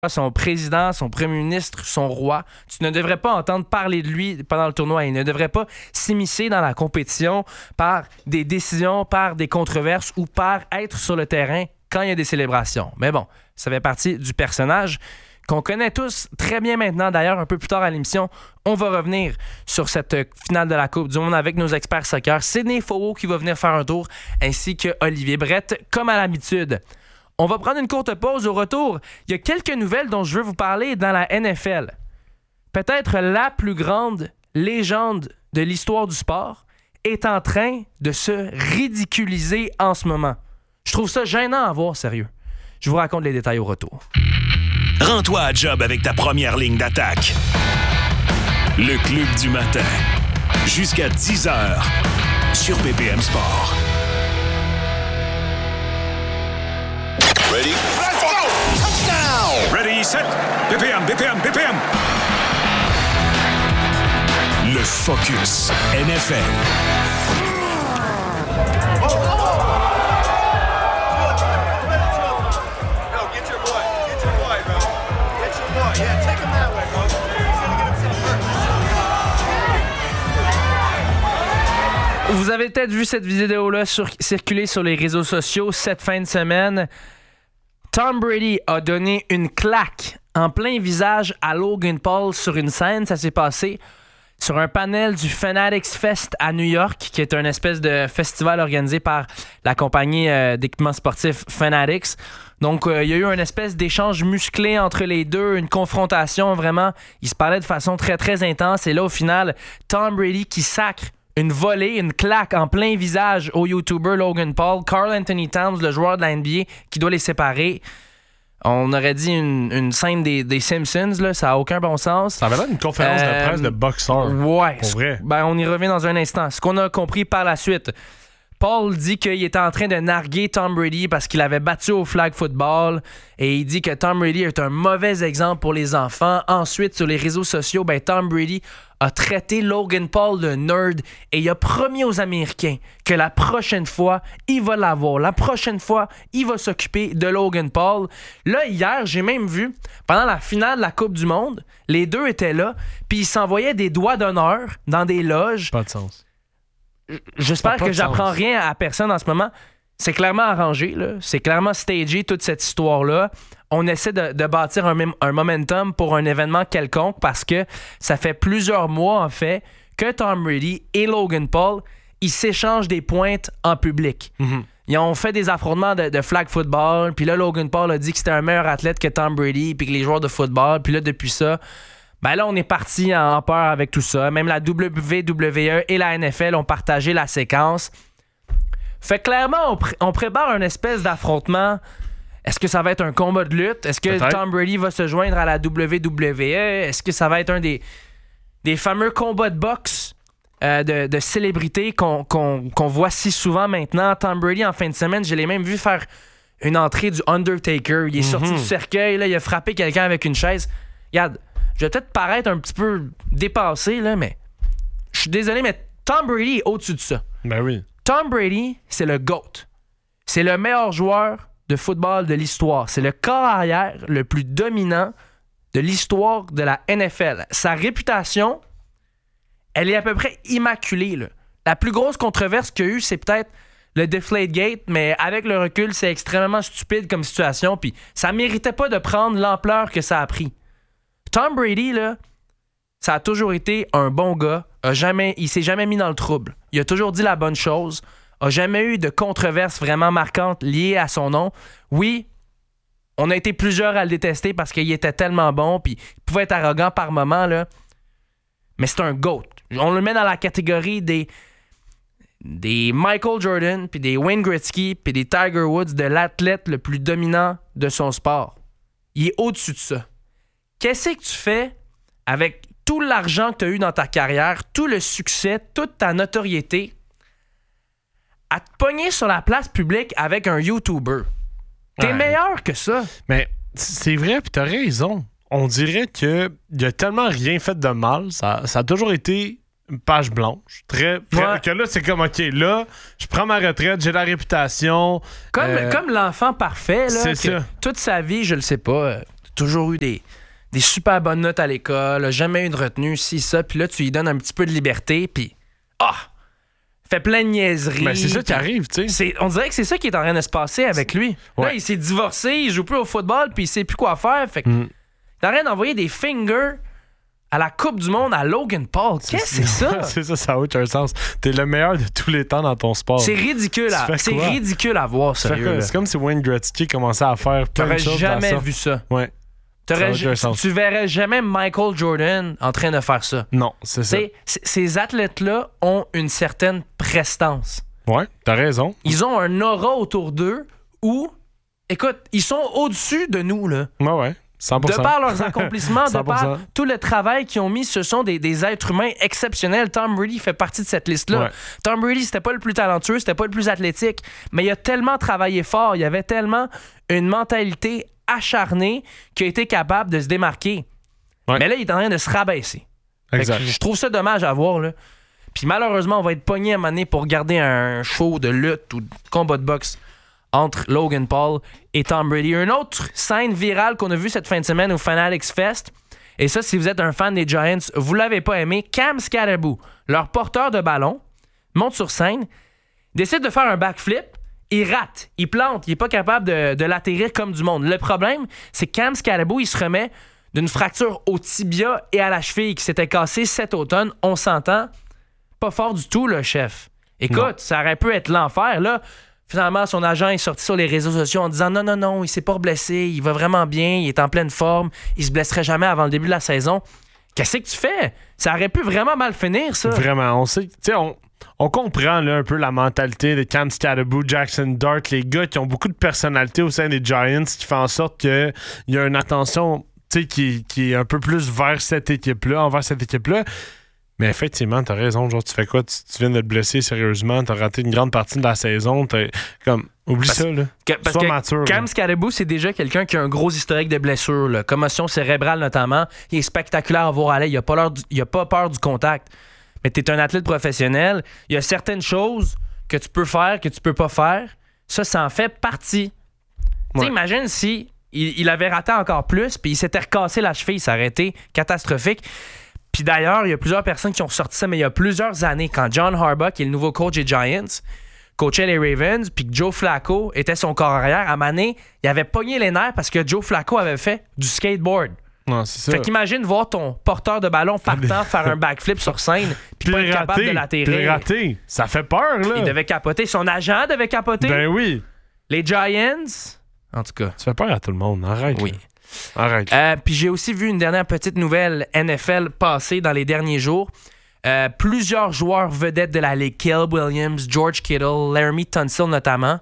son président, son premier ministre, son roi. Tu ne devrais pas entendre parler de lui pendant le tournoi. Il ne devrait pas s'immiscer dans la compétition par des décisions, par des controverses ou par être sur le terrain quand il y a des célébrations. Mais bon, ça fait partie du personnage qu'on connaît tous très bien maintenant. D'ailleurs, un peu plus tard à l'émission, on va revenir sur cette finale de la Coupe du Monde avec nos experts soccer. Sidney Fauveau qui va venir faire un tour, ainsi que Olivier Brett, comme à l'habitude. On va prendre une courte pause. Au retour, il y a quelques nouvelles dont je veux vous parler dans la NFL. Peut-être la plus grande légende de l'histoire du sport est en train de se ridiculiser en ce moment. Je trouve ça gênant à voir, sérieux. Je vous raconte les détails au retour. Rends-toi à job avec ta première ligne d'attaque. Le Club du matin. Jusqu'à 10h sur BPM Sport. Ready? Let's go! Touchdown! Ready, set, BPM. Le Focus NFL. No, get your boy, bro. Get your boy. Yeah, take him that way, bro. He's gonna get himself hurt. Vous avez peut-être vu cette vidéo-là circuler sur les réseaux sociaux cette fin de semaine. Tom Brady a donné une claque en plein visage à Logan Paul sur une scène. Ça s'est passé sur un panel du Fanatics Fest à New York, qui est une espèce de festival organisé par la compagnie d'équipements sportifs Fanatics. Donc, il y a eu une espèce d'échange musclé entre les deux, une confrontation vraiment. Ils se parlaient de façon très, très intense. Et là, au final, Tom Brady qui sacre une volée, une claque en plein visage au YouTuber Logan Paul, Karl Anthony Towns, le joueur de la NBA, qui doit les séparer. On aurait dit une scène des Simpsons, là, ça n'a aucun bon sens. Ça avait l'air d'une conférence de presse de boxeur. Ouais. Pour vrai. Ben, on y revient dans un instant. Ce qu'on a compris par la suite, Paul dit qu'il était en train de narguer Tom Brady parce qu'il avait battu au flag football, et il dit que Tom Brady est un mauvais exemple pour les enfants. Ensuite, sur les réseaux sociaux, ben, Tom Brady a traité Logan Paul de nerd et il a promis aux Américains que la prochaine fois, il va l'avoir. La prochaine fois, il va s'occuper de Logan Paul. Là, hier, j'ai même vu, pendant la finale de la Coupe du Monde, les deux étaient là, puis ils s'envoyaient des doigts d'honneur dans des loges. Pas de sens. J'espère pas que de j'apprends sens. rien à personne en ce moment. C'est clairement arrangé, là. C'est clairement stagé, toute cette histoire-là. On essaie de bâtir un momentum pour un événement quelconque parce que ça fait plusieurs mois, en fait, que Tom Brady et Logan Paul, ils s'échangent des pointes en public. Mm-hmm. Ils ont fait des affrontements de flag football, puis là, Logan Paul a dit que c'était un meilleur athlète que Tom Brady, puis que les joueurs de football, puis là, depuis ça, ben là, on est parti en peur avec tout ça. Même la WWE et la NFL ont partagé la séquence. Fait que clairement, on prépare une espèce d'affrontement. Est-ce que ça va être un combat de lutte? Est-ce que Peut-être. Tom Brady va se joindre à la WWE? Est-ce que ça va être un des fameux combats de boxe de célébrités qu'on voit si souvent maintenant? Tom Brady, en fin de semaine, je l'ai même vu faire une entrée du Undertaker. Il est sorti du cercueil, là, il a frappé quelqu'un avec une chaise. Regarde, je vais peut-être paraître un petit peu dépassé, là, mais je suis désolé, mais Tom Brady est au-dessus de ça. Ben oui. Tom Brady, c'est le GOAT. C'est le meilleur joueur de football de l'histoire. C'est le corps arrière le plus dominant de l'histoire de la NFL. Sa réputation, elle est à peu près immaculée, là. La plus grosse controverse qu'il y a eu, c'est peut-être le Deflategate, mais avec le recul, c'est extrêmement stupide comme situation, puis ça méritait pas de prendre l'ampleur que ça a pris. Tom Brady, là, ça a toujours été un bon gars. Il s'est jamais mis dans le trouble. Il a toujours dit la bonne chose. A jamais eu de controverse vraiment marquante liée à son nom. Oui, on a été plusieurs à le détester parce qu'il était tellement bon, puis il pouvait être arrogant par moments, là. Mais c'est un GOAT. On le met dans la catégorie des Michael Jordan, puis des Wayne Gretzky, puis des Tiger Woods, de l'athlète le plus dominant de son sport. Il est au-dessus de ça. Qu'est-ce que tu fais avec tout l'argent que tu as eu dans ta carrière, tout le succès, toute ta notoriété, à te pogner sur la place publique avec un YouTuber? T'es Ouais. meilleur que ça. Mais c'est vrai, puis t'as raison. On dirait qu'il a tellement rien fait de mal. Ça a toujours été une page blanche. Ouais. Que là, c'est comme, OK, là, je prends ma retraite, j'ai la réputation. Comme l'enfant parfait, là, c'est que ça. toute sa vie, je le sais pas, toujours eu des super bonnes notes à l'école, a jamais eu de retenue, ça. Puis là, tu lui donnes un petit peu de liberté, puis fait plein de niaiseries. Mais c'est ça qui arrive, tu sais. On dirait que c'est ça qui est en train de se passer avec lui. Ouais. Là, il s'est divorcé, il joue plus au football, puis il sait plus quoi faire. Fait que il est en train d'envoyer des fingers à la Coupe du Monde à Logan Paul. Qu'est-ce que c'est ça? C'est ça, ça n'a aucun sens. T'es le meilleur de tous les temps dans ton sport. C'est ridicule à voir, sérieux. C'est comme si Wayne Gretzky commençait à faire plein de T'aurais choses. jamais vu ça. Ouais. Tu verrais jamais Michael Jordan en train de faire ça. Non, c'est ça. Ces athlètes-là ont une certaine prestance. Ouais, t'as raison. Ils ont un aura autour d'eux où, écoute, ils sont au-dessus de nous, là. Ouais, 100%. De par leurs accomplissements, de 100%. par tout le travail qu'ils ont mis, ce sont des êtres humains exceptionnels. Tom Brady fait partie de cette liste-là. Ouais. Tom Brady, c'était pas le plus talentueux, c'était pas le plus athlétique, mais il a tellement travaillé fort, il avait tellement une mentalité acharnée qu'il a été capable de se démarquer. Ouais. Mais là, il est en train de se rabaisser. Exact. Je trouve ça dommage à voir, là. Puis malheureusement, on va être pogné à un moment donné pour regarder un show de lutte ou de combat de boxe entre Logan Paul et Tom Brady. Une autre scène virale qu'on a vue cette fin de semaine au Fanatics Fest, et ça, si vous êtes un fan des Giants, vous l'avez pas aimé, Cam Scatterboo, leur porteur de ballon, monte sur scène, décide de faire un backflip, il rate, il plante, il est pas capable de l'atterrir comme du monde. Le problème, c'est que Cam Scatterboo, il se remet d'une fracture au tibia et à la cheville qui s'était cassée cet automne. On s'entend, pas fort du tout, le chef. Écoute, Non. ça aurait pu être l'enfer, là. Finalement, son agent est sorti sur les réseaux sociaux en disant non, il s'est pas blessé, il va vraiment bien, il est en pleine forme, il se blesserait jamais avant le début de la saison. Qu'est-ce que tu fais? Ça aurait pu vraiment mal finir, ça. Vraiment, on sait, tu sais, on comprend là, un peu la mentalité de Cam Scatterboo, Jackson Dart, les gars qui ont beaucoup de personnalité au sein des Giants, qui fait en sorte qu'il y a une attention, tu sais, qui est un peu plus envers cette équipe-là. Mais effectivement, t'as raison. Genre, tu fais quoi? Tu viens de te blesser sérieusement, t'as raté une grande partie de la saison. Oublie ça, là. Parce Sois que mature. Cam là. Scatterboo, c'est déjà quelqu'un qui a un gros historique de blessures, là. Commotion cérébrale notamment. Il est spectaculaire à voir aller. Il a pas peur du contact. Mais t'es un athlète professionnel. Il y a certaines choses que tu peux faire, que tu peux pas faire. Ça en fait partie. Tu sais, imagine si il avait raté encore plus, puis il s'était recassé la cheville. Ça aurait été catastrophique. Puis d'ailleurs, il y a plusieurs personnes qui ont sorti ça, mais il y a plusieurs années, quand John Harbaugh, qui est le nouveau coach des Giants, coachait les Ravens, puis que Joe Flacco était son corps arrière, à Mané, il avait pogné les nerfs parce que Joe Flacco avait fait du skateboard. Non, c'est ça. Fait qu'imagine voir ton porteur de ballon partant faire un backflip sur scène, puis pas être capable de l'atterrir. raté. Ça fait peur, là. Il devait capoter. Son agent devait capoter. Ben oui. Les Giants, en tout cas. Tu fais peur à tout le monde. Arrête. Oui. Là. Arrête. Puis j'ai aussi vu une dernière petite nouvelle NFL passer dans les derniers jours. Plusieurs joueurs vedettes de la Ligue, Caleb Williams, George Kittle, Laramie Tunsil notamment,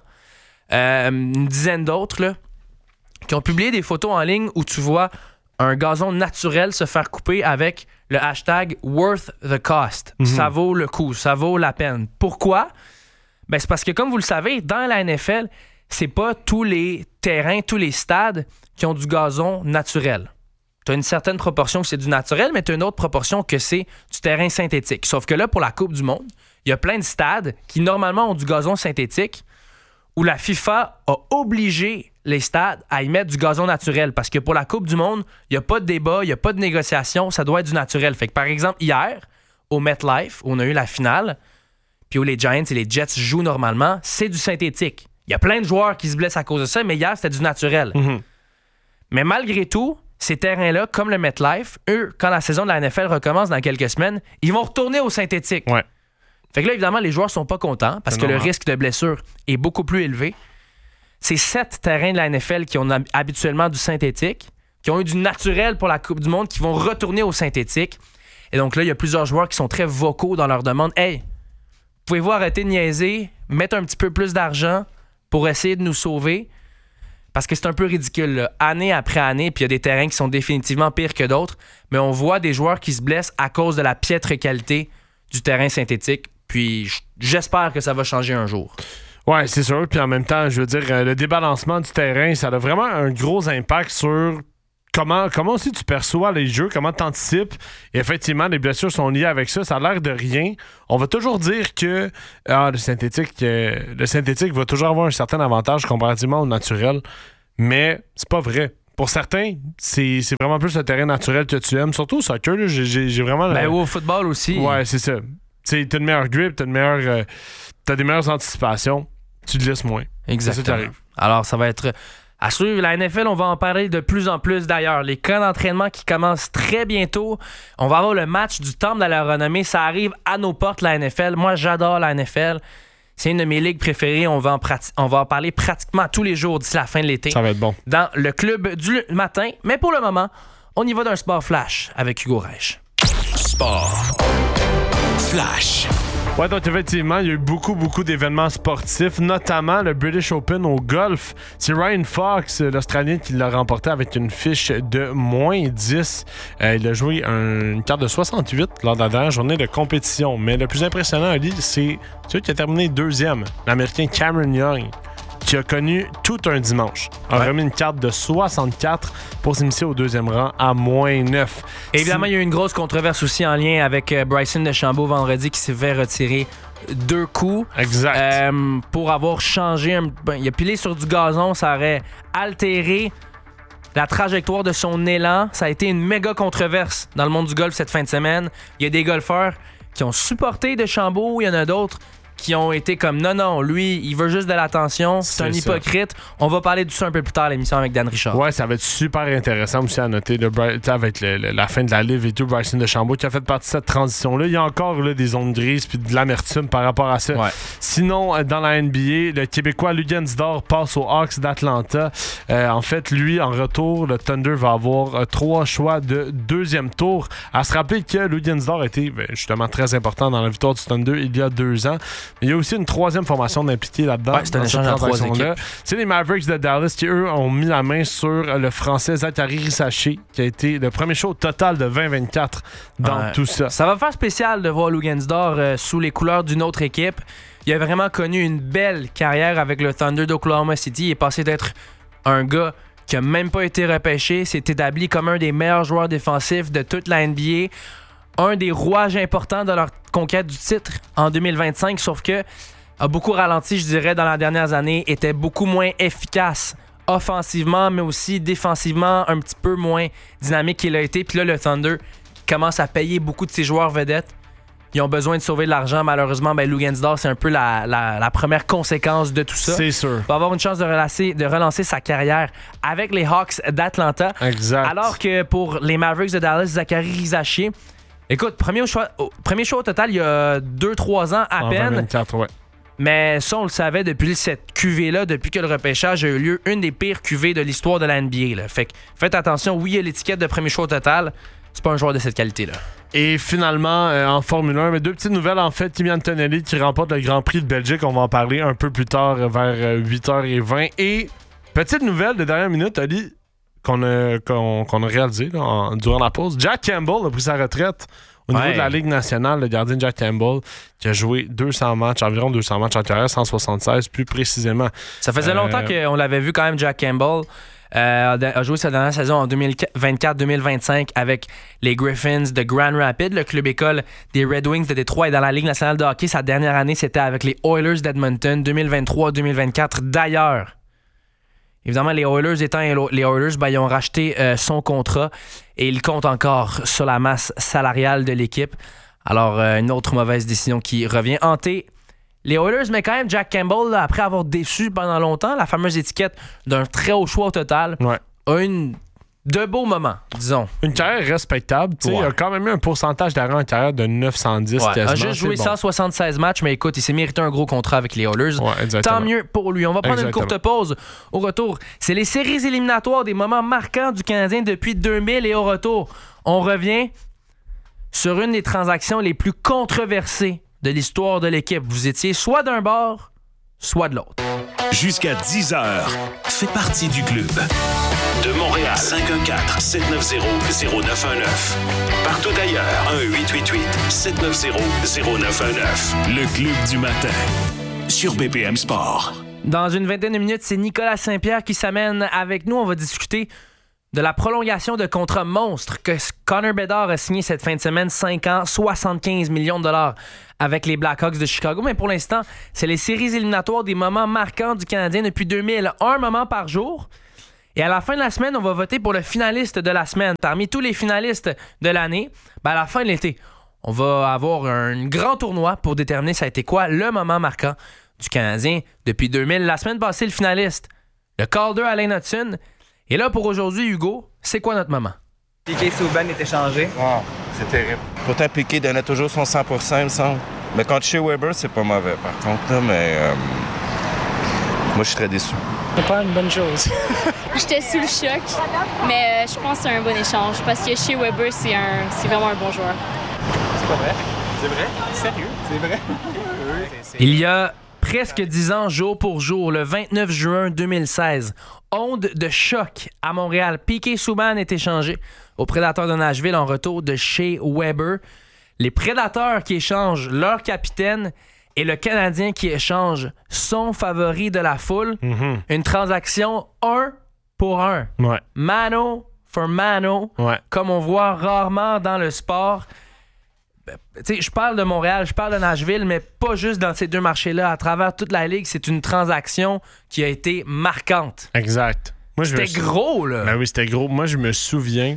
une dizaine d'autres, là, qui ont publié des photos en ligne où tu vois un gazon naturel se faire couper avec le hashtag worth the cost. Ça vaut le coup, ça vaut la peine. Pourquoi? Ben, c'est parce que, comme vous le savez, dans la NFL, c'est pas tous les terrains, tous les stades qui ont du gazon naturel. Tu as une certaine proportion que c'est du naturel, mais tu as une autre proportion que c'est du terrain synthétique. Sauf que là, pour la Coupe du Monde, il y a plein de stades qui, normalement, ont du gazon synthétique où la FIFA a obligé les stades à y mettre du gazon naturel. Parce que pour la Coupe du Monde, il n'y a pas de débat, il n'y a pas de négociation, ça doit être du naturel. Fait que, par exemple, hier, au MetLife, où on a eu la finale, puis où les Giants et les Jets jouent normalement, c'est du synthétique. Il y a plein de joueurs qui se blessent à cause de ça, mais hier, c'était du naturel. Mais malgré tout, ces terrains-là, comme le MetLife, eux, quand la saison de la NFL recommence dans quelques semaines, ils vont retourner au synthétique. Ouais. Fait que là, évidemment, les joueurs sont pas contents parce que le risque de blessure est beaucoup plus élevé. C'est 7 terrains de la NFL qui ont habituellement du synthétique, qui ont eu du naturel pour la Coupe du Monde, qui vont retourner au synthétique. Et donc là, il y a plusieurs joueurs qui sont très vocaux dans leur demande. « Hey, pouvez-vous arrêter de niaiser, mettre un petit peu plus d'argent pour essayer de nous sauver? » Parce que c'est un peu ridicule, là. Année après année, puis il y a des terrains qui sont définitivement pires que d'autres, mais on voit des joueurs qui se blessent à cause de la piètre qualité du terrain synthétique. Puis j'espère que ça va changer un jour. Ouais, c'est sûr. Puis en même temps, je veux dire, le débalancement du terrain, ça a vraiment un gros impact sur comment aussi tu perçois les jeux, comment tu anticipes. Et effectivement, les blessures sont liées avec ça. Ça a l'air de rien. On va toujours dire que le synthétique va toujours avoir un certain avantage comparativement au naturel. Mais c'est pas vrai. pour certains, c'est vraiment plus le terrain naturel que tu aimes. Surtout au soccer, là, j'ai vraiment... Ben, au football aussi. Ouais, c'est ça. T'as une meilleure grip, t'as des meilleures anticipations, tu te laisses moins. Exactement. C'est ça qui arrive. Alors, ça va être à suivre. La NFL, on va en parler de plus en plus d'ailleurs. Les camps d'entraînement qui commencent très bientôt. On va avoir le match du Temple de la Renommée. Ça arrive à nos portes, la NFL. Moi, j'adore la NFL. C'est une de mes ligues préférées. On va en parler pratiquement tous les jours d'ici la fin de l'été. Ça va être bon. Dans le club du matin. Mais pour le moment, on y va d'un sport flash avec Hugo Reich. Sport flash. Ouais, donc effectivement, il y a eu beaucoup d'événements sportifs, notamment le British Open au golf. C'est Ryan Fox, l'Australien, qui l'a remporté avec une fiche de -10. Il a joué une carte de 68 lors de la dernière journée de compétition. Mais le plus impressionnant, Ali, c'est celui qui a terminé deuxième, l'Américain Cameron Young, qui a connu tout un dimanche. A remis une carte de 64 pour s'initier au deuxième rang à -9. Évidemment, il y a eu une grosse controverse aussi en lien avec Bryson DeChambeau vendredi qui s'est fait retirer 2 coups. Exact. Pour avoir changé. Il a pilé sur du gazon, ça aurait altéré la trajectoire de son élan. Ça a été une méga controverse dans le monde du golf cette fin de semaine. Il y a des golfeurs qui ont supporté DeChambeau, il y en a d'autres qui ont été comme non, lui, il veut juste de l'attention, c'est un hypocrite. On va parler de ça un peu plus tard à l'émission avec Dan Richard. Ouais, ça va être super intéressant aussi à noter avec la fin de la livre et tout, Bryson DeChambeau qui a fait partie de cette transition-là. Il y a encore des zones grises puis de l'amertume par rapport à ça. Ouais. Sinon, dans la NBA, le Québécois Luguentzdor passe aux Hawks d'Atlanta. En fait, lui, en retour, le Thunder va avoir 3 choix de deuxième tour. À se rappeler que Luguentzdor a été justement très important dans la victoire du Thunder il y a 2 ans. Il y a aussi une troisième formation d'impliqués là-dedans. Ouais, c'est un échange entre 3 équipes. C'est les Mavericks de Dallas qui, eux, ont mis la main sur le Français Zachary Risacher, qui a été le premier show total de 2024 dans tout ça. Ça va faire spécial de voir Luguentzdor sous les couleurs d'une autre équipe. Il a vraiment connu une belle carrière avec le Thunder d'Oklahoma City. Il est passé d'être un gars qui n'a même pas été repêché, s'est établi comme un des meilleurs joueurs défensifs de toute la NBA. Un des rouages importants de leur conquête du titre en 2025, sauf que a beaucoup ralenti, je dirais, dans les dernières années, était beaucoup moins efficace offensivement, mais aussi défensivement, un petit peu moins dynamique qu'il a été. Puis là, le Thunder commence à payer beaucoup de ses joueurs vedettes. Ils ont besoin de sauver de l'argent. Malheureusement, Luguentzdor, c'est un peu la première conséquence de tout ça. C'est sûr. Il va avoir une chance de relancer sa carrière avec les Hawks d'Atlanta. Exact. Alors que pour les Mavericks de Dallas, Zachary Risacher, écoute, premier choix au total il y a 2-3 ans à peine. 24, ouais. Mais ça, on le savait depuis cette cuvée-là, depuis que le repêchage a eu lieu, une des pires cuvées de l'histoire de la NBA. Là. Fait que faites attention, oui, il y a l'étiquette de premier choix au total. C'est pas un joueur de cette qualité-là. Et finalement, en Formule 1, mais 2 petites nouvelles, en fait. Kimi Antonelli qui remporte le Grand Prix de Belgique. On va en parler un peu plus tard, vers 8h20. Et petite nouvelle de dernière minute, Ali, qu'on a réalisé durant la pause. Jack Campbell a pris sa retraite au niveau de la Ligue nationale. Le gardien Jack Campbell qui a joué environ 200 matchs en carrière, 176 plus précisément. Ça faisait longtemps qu'on l'avait vu quand même, Jack Campbell. A joué sa dernière saison en 2024-2025 avec les Griffins de Grand Rapids, le club école des Red Wings de Détroit, et dans la Ligue nationale de hockey. Sa dernière année, c'était avec les Oilers d'Edmonton, 2023-2024. D'ailleurs, évidemment, les Oilers étant les Oilers, ils ont racheté son contrat et il compte encore sur la masse salariale de l'équipe. Alors, une autre mauvaise décision qui revient hanter les Oilers, mais quand même, Jack Campbell, là, après avoir déçu pendant longtemps, la fameuse étiquette d'un très haut choix au total, a de beaux moments, disons. Une carrière respectable. Il a quand même eu un pourcentage d'arrêt en carrière de 910 quasiment. Il a juste joué 176 matchs, mais écoute, il s'est mérité un gros contrat avec les Oilers. Tant mieux pour lui. On va prendre une courte pause. Au retour, c'est les séries éliminatoires, des moments marquants du Canadien depuis 2000, et au retour, on revient sur une des transactions les plus controversées de l'histoire de l'équipe. Vous étiez soit d'un bord, soit de l'autre. Jusqu'à 10h, fais partie du club. De Montréal, 514-790-0919. Partout ailleurs, 1-888-790-0919. Le club du matin, sur BPM Sport. Dans une vingtaine de minutes, c'est Nicolas Saint-Pierre qui s'amène avec nous. On va discuter de la prolongation de contrat monstre que Connor Bedard a signé cette fin de semaine, 5 ans, 75 millions de dollars avec les Blackhawks de Chicago. Mais pour l'instant, c'est les séries éliminatoires, des moments marquants du Canadien depuis 2000. Un moment par jour. Et à la fin de la semaine, on va voter pour le finaliste de la semaine. Parmi tous les finalistes de l'année, à la fin de l'été, on va avoir un grand tournoi pour déterminer ça a été quoi le moment marquant du Canadien depuis 2000. La semaine passée, le finaliste, le Calder Allen Hudson. Et là, pour aujourd'hui, Hugo, c'est quoi notre moment? Piqué Subban est échangé. Wow, c'est terrible. Pourtant, Piqué donnait toujours son 100%, il me semble. Mais contre Shea Weber, c'est pas mauvais, par contre. Là, mais moi, je suis très déçu. C'est pas une bonne chose. J'étais sous le choc, mais je pense que c'est un bon échange parce que Shea Weber, c'est vraiment un bon joueur. C'est pas vrai? C'est vrai? Sérieux? C'est vrai? Il y a presque 10 ans, jour pour jour, le 29 juin 2016, onde de choc à Montréal. Piqué Subban est échangé aux Prédateurs de Nashville en retour de Shea Weber. Les Prédateurs qui échangent leur capitaine et le Canadien qui échange son favori de la foule. Une transaction 1 pour 1. Ouais. Mano for mano, comme on voit rarement dans le sport. Je parle de Montréal, je parle de Nashville, mais pas juste dans ces deux marchés-là. À travers toute la Ligue, c'est une transaction qui a été marquante. Exact. C'était gros, là. Ben oui, c'était gros. Moi, je me souviens,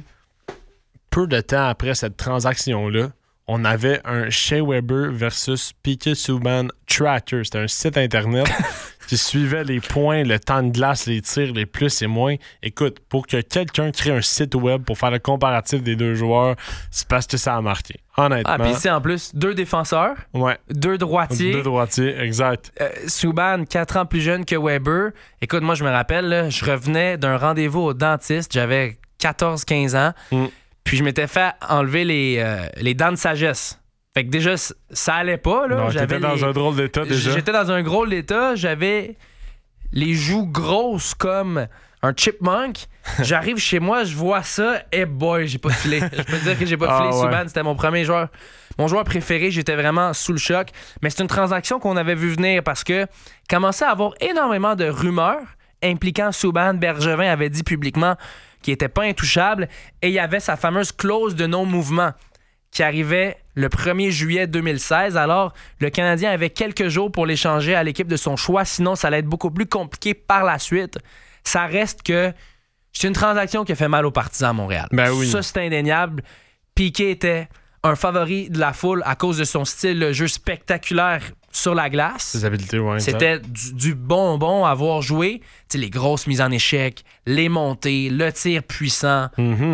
peu de temps après cette transaction-là, on avait un Shea Weber versus Piqué Subban tracker. C'était un site Internet qui suivait les points, le temps de glace, les tirs, les plus et moins. Écoute, pour que quelqu'un crée un site web pour faire le comparatif des deux joueurs, c'est parce que ça a marqué. Honnêtement. Puis c'est en plus 2 défenseurs, 2 droitiers. 2 droitiers, exact. Subban, 4 ans plus jeune que Weber. Écoute, moi, je me rappelle, là, je revenais d'un rendez-vous au dentiste. J'avais 14-15 ans. Puis je m'étais fait enlever les dents de sagesse. Fait que déjà, ça allait pas. Là. Non, j'étais dans un drôle d'état déjà. J'étais dans un drôle d'état. J'avais les joues grosses comme un chipmunk. J'arrive chez moi, je vois ça. Eh boy, j'ai pas filé. Je peux te dire que j'ai pas filé. Subban, c'était mon premier joueur. Mon joueur préféré, j'étais vraiment sous le choc. Mais c'est une transaction qu'on avait vu venir parce que commençait à avoir énormément de rumeurs impliquant Subban. Bergevin avait dit publiquement qui n'était pas intouchable, et il y avait sa fameuse clause de non-mouvement qui arrivait le 1er juillet 2016. Alors, le Canadien avait quelques jours pour l'échanger à l'équipe de son choix, sinon ça allait être beaucoup plus compliqué par la suite. Ça reste que c'est une transaction qui a fait mal aux partisans à Montréal. Ben oui. Ça, c'est indéniable. Piqué était un favori de la foule à cause de son style de jeu spectaculaire sur la glace. Ses habiletés, C'était du bonbon à voir jouer. T'sais, les grosses mises en échec, les montées, le tir puissant.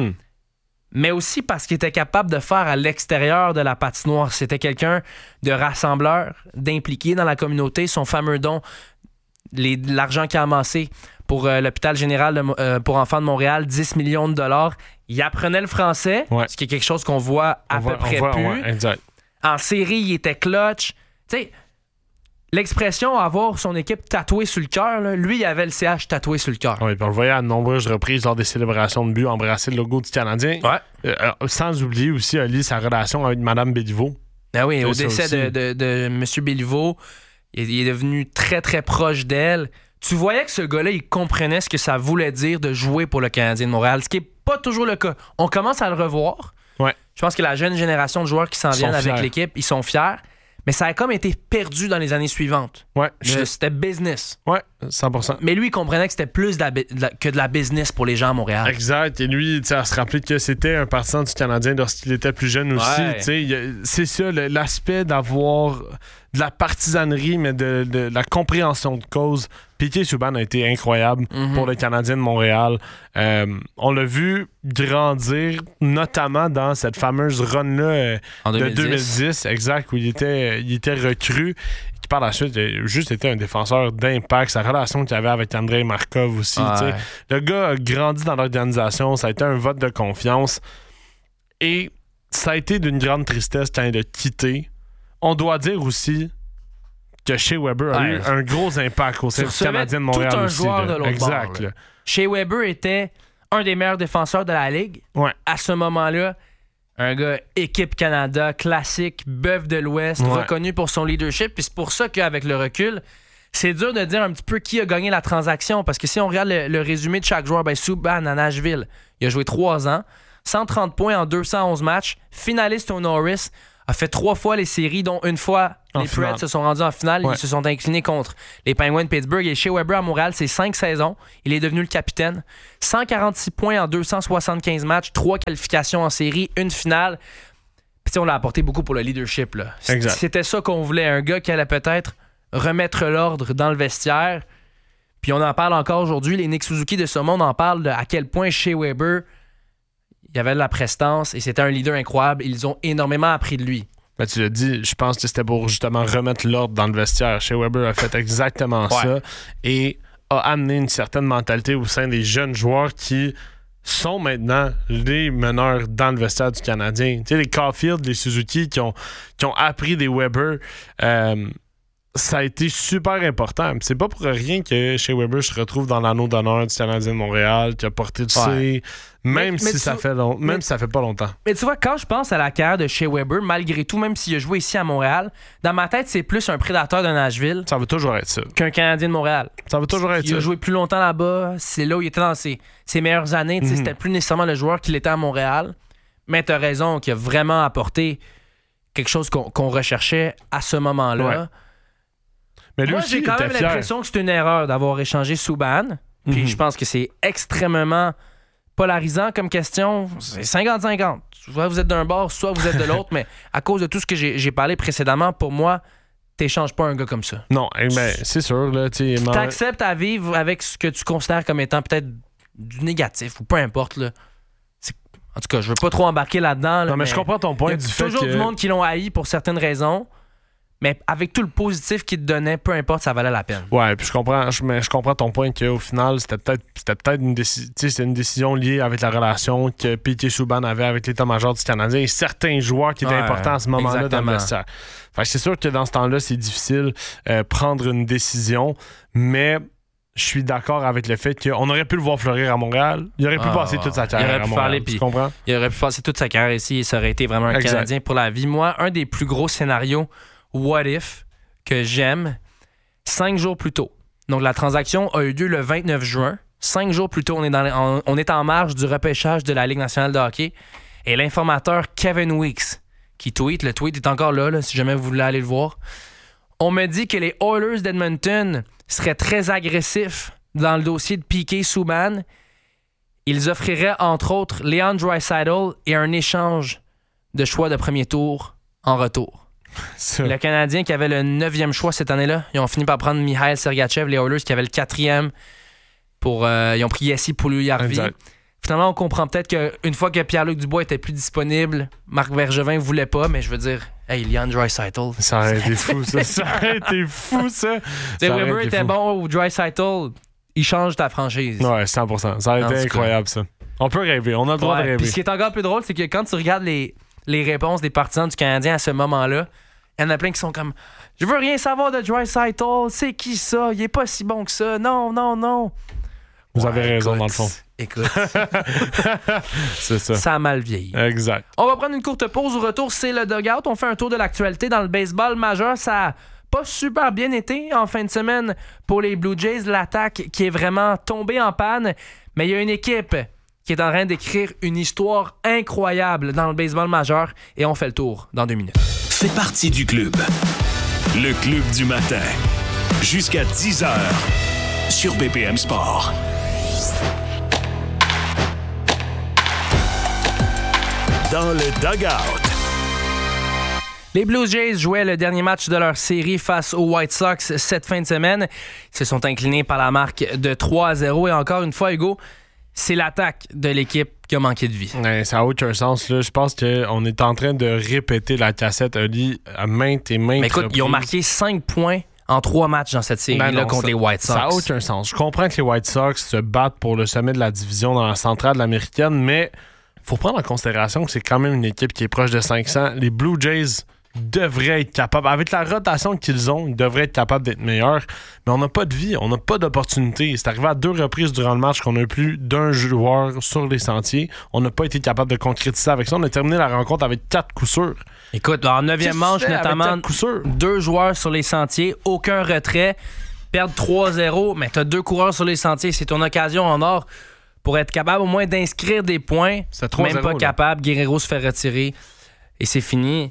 Mais aussi parce qu'il était capable de faire à l'extérieur de la patinoire. C'était quelqu'un de rassembleur, d'impliqué dans la communauté. Son fameux don, l'argent qu'il a amassé pour l'hôpital général pour enfants de Montréal, 10 millions de dollars. Il apprenait le français, ce qui est quelque chose qu'on voit à peu près plus. Exact. En série, il était clutch. Tu sais, l'expression avoir son équipe tatouée sur le cœur, lui, il avait le CH tatoué sur le cœur. Oui, puis on le voyait à de nombreuses reprises lors des célébrations de but embrasser le logo du Canadien. Sans oublier aussi, Ali, sa relation avec Mme Béliveau. Ah oui, au décès de M. Béliveau, il est devenu très, très proche d'elle. Tu voyais que ce gars-là, il comprenait ce que ça voulait dire de jouer pour le Canadien de Montréal, ce qui n'est pas toujours le cas. On commence à le revoir. Je pense que la jeune génération de joueurs qui s'en viennent avec l'équipe, ils sont fiers. Mais ça a comme été perdu dans les années suivantes. C'était business. 100%. Mais lui, il comprenait que c'était plus que de la business pour les gens à Montréal. Exact. Et lui, à se rappeler que c'était un partisan du Canadien lorsqu'il était plus jeune aussi. C'est ça, l'aspect d'avoir de la partisanerie, mais de la compréhension de cause. Piqué Subban a été incroyable pour le Canadien de Montréal. On l'a vu grandir, notamment dans cette fameuse run-là de 2010, exact, où il était recru. Qui par la suite a juste été un défenseur d'impact. Sa relation qu'il avait avec Andrei Markov aussi. Le gars a grandi dans l'organisation. Ça a été un vote de confiance. Et ça a été d'une grande tristesse quand il a quitté. On doit dire aussi que Shea Weber a eu un gros impact au sein du Canadien de Montréal tout un aussi. Joueur de l'autre exact. Bord, Shea Weber était un des meilleurs défenseurs de la Ligue. À ce moment-là, un gars équipe Canada, classique, bœuf de l'Ouest, reconnu pour son leadership. Puis c'est pour ça qu'avec le recul, c'est dur de dire un petit peu qui a gagné la transaction. Parce que si on regarde le résumé de chaque joueur, Subban à Nashville, il a joué 3 ans, 130 points en 211 matchs, finaliste au Norris, a fait 3 fois les séries, dont une fois En les finale. Preds se sont rendus en finale. Ouais. Ils se sont inclinés contre les Penguins de Pittsburgh. Et Shea Weber à Montréal, c'est 5 saisons. Il est devenu le capitaine. 146 points en 275 matchs, 3 qualifications en série, une finale. Puis tu sais, on l'a apporté beaucoup pour le leadership. Là. Exact. C'était ça qu'on voulait. Un gars qui allait peut-être remettre l'ordre dans le vestiaire. Puis on en parle encore aujourd'hui. Les Nick Suzuki de ce monde en parlent de à quel point Shea Weber, il y avait de la prestance et c'était un leader incroyable. Ils ont énormément appris de lui. Ben, tu l'as dit, je pense que c'était pour justement remettre l'ordre dans le vestiaire. Shea Weber a fait exactement ça et a amené une certaine mentalité au sein des jeunes joueurs qui sont maintenant les meneurs dans le vestiaire du Canadien. Tu sais, les Caulfield, les Suzuki qui ont appris des Weber, ça a été super important. Puis c'est pas pour rien que Shea Weber se retrouve dans l'anneau d'honneur du Canadien de Montréal, qui a porté du C, même si ça fait pas longtemps. Mais tu vois, quand je pense à la carrière de Shea Weber, malgré tout, même s'il a joué ici à Montréal, dans ma tête, c'est plus un prédateur de Nashville Ça va toujours être ça. qu'un Canadien de Montréal. Ça va toujours être Il a ça. joué plus longtemps là-bas. C'est là où il était dans ses meilleures années. Tu sais, C'était plus nécessairement le joueur qu'il était à Montréal. Mais tu as raison qu'il a vraiment apporté quelque chose qu'on recherchait à ce moment-là. Ouais. Mais lui Moi, aussi, j'ai quand il même était fier. l'impression que c'est une erreur d'avoir échangé Subban. Puis je pense que c'est extrêmement polarisant comme question. C'est 50-50. Soit vous êtes d'un bord, soit vous êtes de l'autre. Mais à cause de tout ce que j'ai parlé précédemment, pour moi, t'échanges pas un gars comme ça. Non, mais c'est sûr. Là, T'acceptes à vivre avec ce que tu considères comme étant peut-être du négatif ou peu importe. Là. En tout cas, je veux pas trop embarquer là-dedans. Là, non, mais je comprends ton point il y a du fait toujours que... du monde qui l'ont haï pour certaines raisons. Mais avec tout le positif qu'il te donnait, peu importe, ça valait la peine. Ouais, puis je comprends ton point qu'au final, c'était peut-être une décision liée avec la relation que P.K. Subban avait avec l'état-major du Canadien et certains joueurs qui étaient importants à ce moment-là dans le vestiaire. Fait que c'est sûr que dans ce temps-là, c'est difficile prendre une décision, mais je suis d'accord avec le fait qu'on aurait pu le voir fleurir à Montréal. Il aurait pu passer toute sa carrière à Montréal. Tu comprends? Il aurait pu passer toute sa carrière ici et ça aurait été vraiment un Canadien pour la vie. Moi, un des plus gros scénarios What If que j'aime, 5 jours plus tôt. Donc, la transaction a eu lieu le 29 juin. 5 jours plus tôt, on est en marge du repêchage de la Ligue nationale de hockey. Et l'informateur Kevin Weeks qui tweet, le tweet est encore là, si jamais vous voulez aller le voir. On me dit que les Oilers d'Edmonton seraient très agressifs dans le dossier de P.K. Subban. Ils offriraient, entre autres, Leon Draisaitl et un échange de choix de premier tour en retour. Le Canadien qui avait le 9e choix cette année-là, ils ont fini par prendre Mikhail Sergachev, les Oilers qui avaient le 4e. Ils ont pris Yessi Puljujärvi. Finalement, on comprend peut-être qu'une fois que Pierre-Luc Dubois était plus disponible, Marc Bergevin ne voulait pas, mais je veux dire, hey, Leon Draisaitl. Ça aurait été fou, ça. Ça aurait été fou, ça. Weber était bon ou Draisaitl, il change ta franchise. Ouais, 100%. Ça aurait été incroyable, ça. On peut rêver, on a le droit de rêver. Puis ce qui est encore plus drôle, c'est que quand tu regardes les réponses des partisans du Canadien à ce moment-là, il y en a plein qui sont comme « Je veux rien savoir de Draisaitl, c'est qui ça? Il est pas si bon que ça. Non, non, non. » Vous avez raison, dans le fond. Écoute, c'est ça. Ça a mal vieilli. Exact. On va prendre une courte pause. Au retour, c'est le dugout. On fait un tour de l'actualité dans le baseball majeur. Ça a pas super bien été en fin de semaine pour les Blue Jays. L'attaque qui est vraiment tombée en panne. Mais il y a une équipe qui est en train d'écrire une histoire incroyable dans le baseball majeur. Et on fait le tour dans 2 minutes. Fais partie du club. Le club du matin. Jusqu'à 10h sur BPM Sport. Dans le dugout. Les Blue Jays jouaient le dernier match de leur série face aux White Sox cette fin de semaine. Ils se sont inclinés par la marque de 3-0. Et encore une fois, Hugo, c'est l'attaque de l'équipe qui a manqué de vie. Ouais, ça n'a aucun sens. Là. Je pense qu'on est en train de répéter la cassette Oli à maintes et maintes Mais écoute, reprises. ils ont marqué 5 points en 3 matchs dans cette série-là contre les White Sox. Ça n'a aucun sens. Je comprends que les White Sox se battent pour le sommet de la division dans la centrale de l'américaine, mais il faut prendre en considération que c'est quand même une équipe qui est proche de 500. Les Blue Jays devraient être capables, avec la rotation qu'ils ont, ils devraient être capables d'être meilleurs, mais on n'a pas de vie, on n'a pas d'opportunité. C'est arrivé à 2 reprises durant le match qu'on a eu plus d'un joueur sur les sentiers. On n'a pas été capable de concrétiser avec ça. On a terminé la rencontre avec 4 coups sûrs. Écoute, en 9e manche, notamment 2 joueurs sur les sentiers, aucun retrait, perdre 3-0, mais tu as 2 coureurs sur les sentiers. C'est ton occasion en or pour être capable au moins d'inscrire des points. C'est 3-0, même pas là. capable. Guerrero se fait retirer et c'est fini.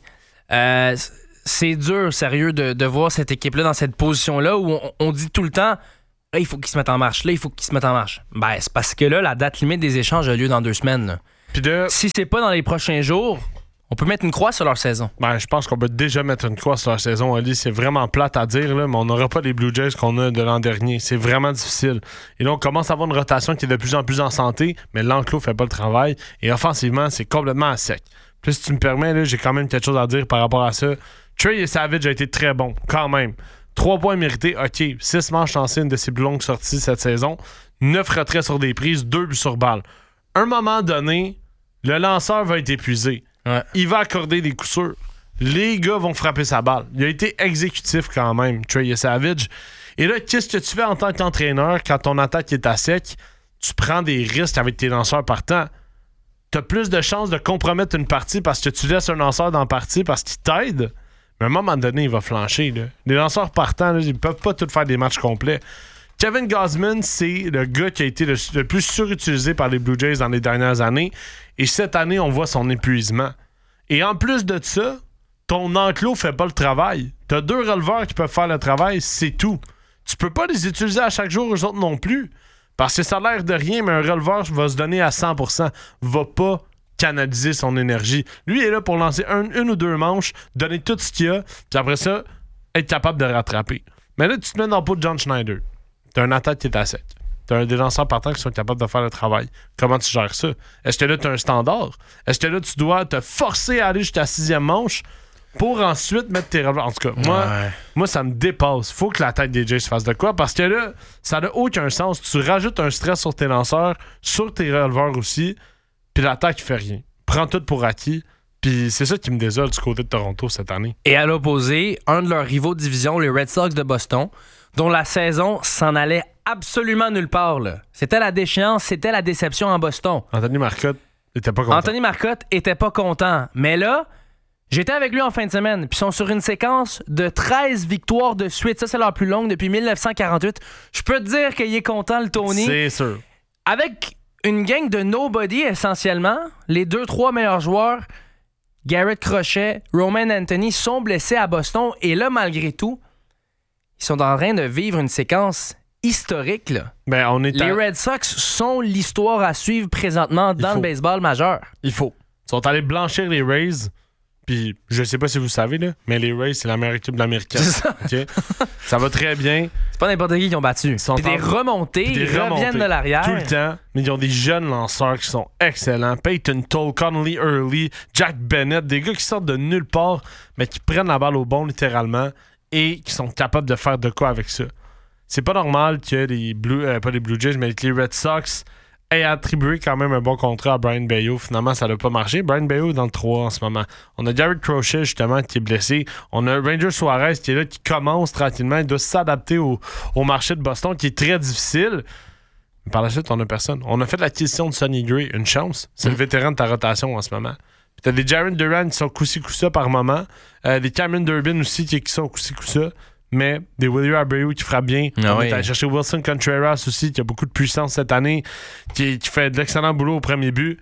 C'est dur, sérieux, de voir cette équipe-là dans cette position-là où on dit tout le temps là, il faut qu'ils se mettent en marche. Là, il faut qu'ils se mettent en marche. Ben, c'est parce que là, la date limite des échanges a lieu dans 2 semaines. Là. Puis si c'est pas dans les prochains jours, on peut mettre une croix sur leur saison. Ben, je pense qu'on peut déjà mettre une croix sur leur saison, Ali. C'est vraiment plate à dire, là, mais on n'aura pas les Blue Jays qu'on a de l'an dernier. C'est vraiment difficile. Et là, on commence à avoir une rotation qui est de plus en plus en santé, mais l'enclos fait pas le travail. Et offensivement, c'est complètement à sec. Puis si tu me permets, là, j'ai quand même quelque chose à dire par rapport à ça. Trey Savage a été très bon, quand même. 3 points mérités, OK. 6 manches lancées, une de ses plus longues sorties cette saison. 9 retraits sur des prises, 2 buts sur balle. À un moment donné, le lanceur va être épuisé. Ouais. Il va accorder des coups sûrs. Les gars vont frapper sa balle. Il a été exécutif quand même, Trey Savage. Et là, qu'est-ce que tu fais en tant qu'entraîneur quand ton attaque est à sec? Tu prends des risques avec tes lanceurs partants. Tu as plus de chances de compromettre une partie parce que tu laisses un lanceur dans la partie parce qu'il t'aide. Mais à un moment donné, il va flancher. Là. Les lanceurs partants, là, ils ne peuvent pas tous faire des matchs complets. Kevin Gausman, c'est le gars qui a été le plus surutilisé par les Blue Jays dans les dernières années. Et cette année, on voit son épuisement. Et en plus de ça, ton enclos fait pas le travail. Tu as 2 releveurs qui peuvent faire le travail, c'est tout. Tu peux pas les utiliser à chaque jour, eux autres non plus. Parce que ça a l'air de rien, mais un releveur va se donner à 100%. Va pas canaliser son énergie. Lui, il est là pour lancer une ou 2 manches, donner tout ce qu'il y a, puis après ça, être capable de rattraper. Mais là, tu te mets dans le pot de John Schneider. T'as un attaque qui est à sec. T'as des lanceurs partants qui sont capables de faire le travail. Comment tu gères ça? Est-ce que là, t'as un standard? Est-ce que là, tu dois te forcer à aller jusqu'à la 6e manche pour ensuite mettre tes releveurs? En tout cas, moi, ça me dépasse. Faut que l'attaque des Jays se fasse de quoi? Parce que là, ça n'a aucun sens. Tu rajoutes un stress sur tes lanceurs, sur tes releveurs aussi, puis l'attaque fait rien. Prends tout pour acquis. Puis c'est ça qui me désole du côté de Toronto cette année. Et à l'opposé, un de leurs rivaux de division, les Red Sox de Boston, dont la saison s'en allait absolument nulle part. Là. C'était la déchéance, c'était la déception en Boston. Anthony Marcotte était pas content. Anthony Marcotte était pas content. Mais là, j'étais avec lui en fin de semaine, puis ils sont sur une séquence de 13 victoires de suite. Ça, c'est leur plus longue depuis 1948. Je peux te dire qu'il est content, le Tony. C'est sûr. Avec une gang de nobody, essentiellement, les 2-3 meilleurs joueurs, Garrett Crochet, Roman Anthony, sont blessés à Boston. Et là, malgré tout, ils sont en train de vivre une séquence historique. Là. Ben, les Red Sox sont l'histoire à suivre présentement dans le baseball majeur. Il faut. Ils sont allés blanchir les Rays. Puis, je sais pas si vous savez, là, mais les Rays, c'est la meilleure équipe de l'américaine. C'est ça. Okay? Ça va très bien. C'est pas n'importe qui ont battu. Puis des remontées, ils reviennent de l'arrière. Tout le temps. Mais ils ont des jeunes lanceurs qui sont excellents. Peyton Toll, Connolly Early, Jack Bennett, des gars qui sortent de nulle part, mais qui prennent la balle au bon, littéralement, et qui sont capables de faire de quoi avec ça. C'est pas normal que pas les Blue Jays, mais que les Red Sox aient attribué quand même un bon contrat à Brian Bayo. Finalement, ça n'a pas marché. Brian Bayo est dans le 3 en ce moment. On a Garrett Crochet, justement, qui est blessé. On a Ranger Suarez qui est là, qui commence tranquillement. Il doit s'adapter au marché de Boston, qui est très difficile. Mais par la suite, on a personne. On a fait l'acquisition de Sonny Gray. Une chance. C'est le vétéran de ta rotation en ce moment. Puis t'as des Jarren Duran qui sont coup-ci coup-ça par moment. Des Cameron Durbin aussi qui sont coup-ci coup-ça. Mais des Willie Abreu qui frappe bien. On est allé chercher Wilson Contreras aussi, qui a beaucoup de puissance cette année, qui fait de l'excellent boulot au premier but.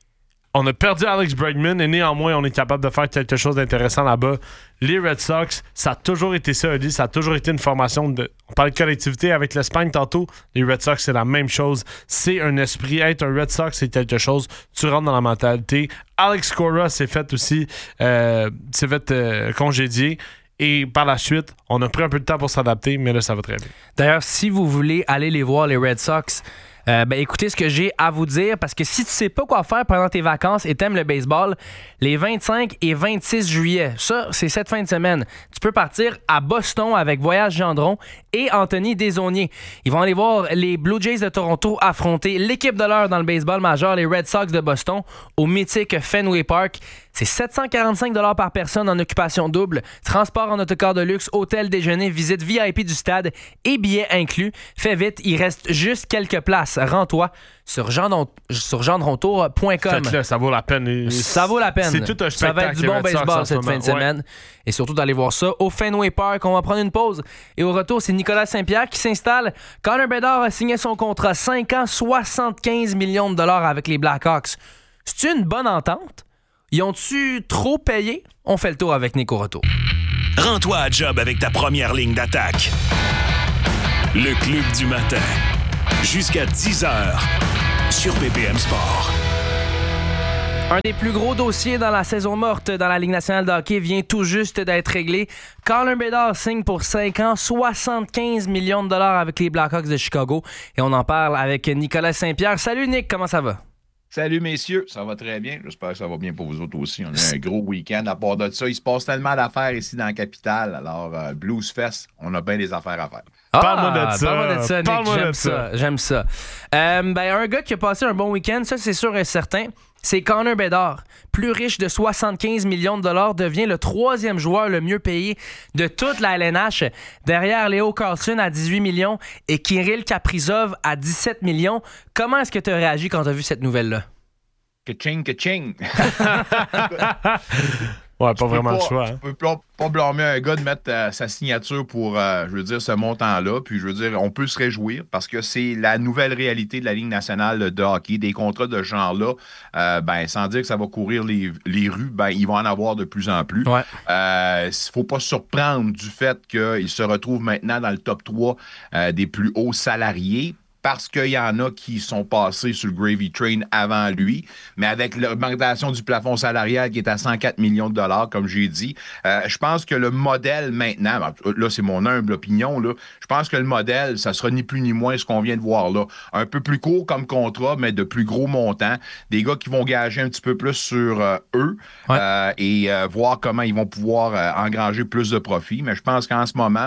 On a perdu Alex Bregman et néanmoins, on est capable de faire quelque chose d'intéressant là-bas. Les Red Sox, ça a toujours été ça, Oli. Ça a toujours été une formation de... On parlait de collectivité avec l'Espagne tantôt. Les Red Sox, c'est la même chose. C'est un esprit. Être un Red Sox, c'est quelque chose. Tu rentres dans la mentalité. Alex Cora s'est fait aussi congédier. Et par la suite, on a pris un peu de temps pour s'adapter, mais là, ça va très bien. D'ailleurs, si vous voulez aller les voir, les Red Sox, écoutez ce que j'ai à vous dire, parce que si tu sais pas quoi faire pendant tes vacances et t'aimes le baseball, les 25 et 26 juillet, ça, c'est cette fin de semaine, tu peux partir à Boston avec Voyage Gendron et Anthony Desaulniers. Ils vont aller voir les Blue Jays de Toronto affronter l'équipe de l'heure dans le baseball majeur, les Red Sox de Boston, au mythique Fenway Park. C'est 745 $ par personne en occupation double, transport en autocar de luxe, hôtel, déjeuner, visite VIP du stade et billets inclus. Fais vite, il reste juste quelques places. Rends-toi sur gendrontour.com. Faites-le, ça vaut la peine. Ça vaut la peine. C'est tout un spectacle. Ça va être du bon baseball cette fin de semaine. Et surtout d'aller voir ça au Fenway Park. On va prendre une pause. Et au retour, c'est Nicolas Saint-Pierre qui s'installe. Connor Bedard a signé son contrat 5 ans, 75 millions de $ avec les Blackhawks. C'est-tu une bonne entente? Ils ont-tu trop payé? On fait le tour avec Nick au retour. Rends-toi à job avec ta première ligne d'attaque. Le Club du matin. Jusqu'à 10h sur BPM Sport. Un des plus gros dossiers dans la saison morte dans la Ligue nationale de hockey vient tout juste d'être réglé. Connor Bedard signe pour 5 ans, 75 millions de dollars avec les Blackhawks de Chicago. Et on en parle avec Nicolas Saint-Pierre. Salut Nick, comment ça va? Salut messieurs, ça va très bien. J'espère que ça va bien pour vous autres aussi. On a un gros week-end. À part de ça, il se passe tellement d'affaires ici dans la capitale. Alors, Blues Fest, on a bien des affaires à faire. Parle-moi de ça. Parle-moi de ça, Nick. Parle-moi J'aime de ça. J'aime ça. Un gars qui a passé un bon week-end, ça c'est sûr et certain, c'est Connor Bedard. Plus riche de 75 millions de dollars, devient le 3e joueur le mieux payé de toute la LNH, derrière Leo Carlsson à 18 millions et Kirill Kaprizov à 17 millions. Comment est-ce que tu as réagi quand tu as vu cette nouvelle-là? Ka-ching, ka-ching! Ouais, pas vraiment le choix. Je peux pas blâmer un gars de mettre sa signature pour, ce montant-là. Puis, on peut se réjouir parce que c'est la nouvelle réalité de la Ligue nationale de hockey. Des contrats de ce genre-là, sans dire que ça va courir les rues, ils vont en avoir de plus en plus. Ouais. Faut pas se surprendre du fait qu'il se retrouve maintenant dans le top 3 des plus hauts salariés. Parce qu'il y en a qui sont passés sur le Gravy Train avant lui, mais avec l'augmentation du plafond salarial qui est à 104 millions de dollars, comme j'ai dit, je pense que le modèle maintenant, là c'est mon humble opinion, là, je pense que le modèle, ça sera ni plus ni moins ce qu'on vient de voir là. Un peu plus court comme contrat, mais de plus gros montants. Des gars qui vont gager un petit peu plus sur eux et voir comment ils vont pouvoir engranger plus de profit. Mais je pense qu'en ce moment,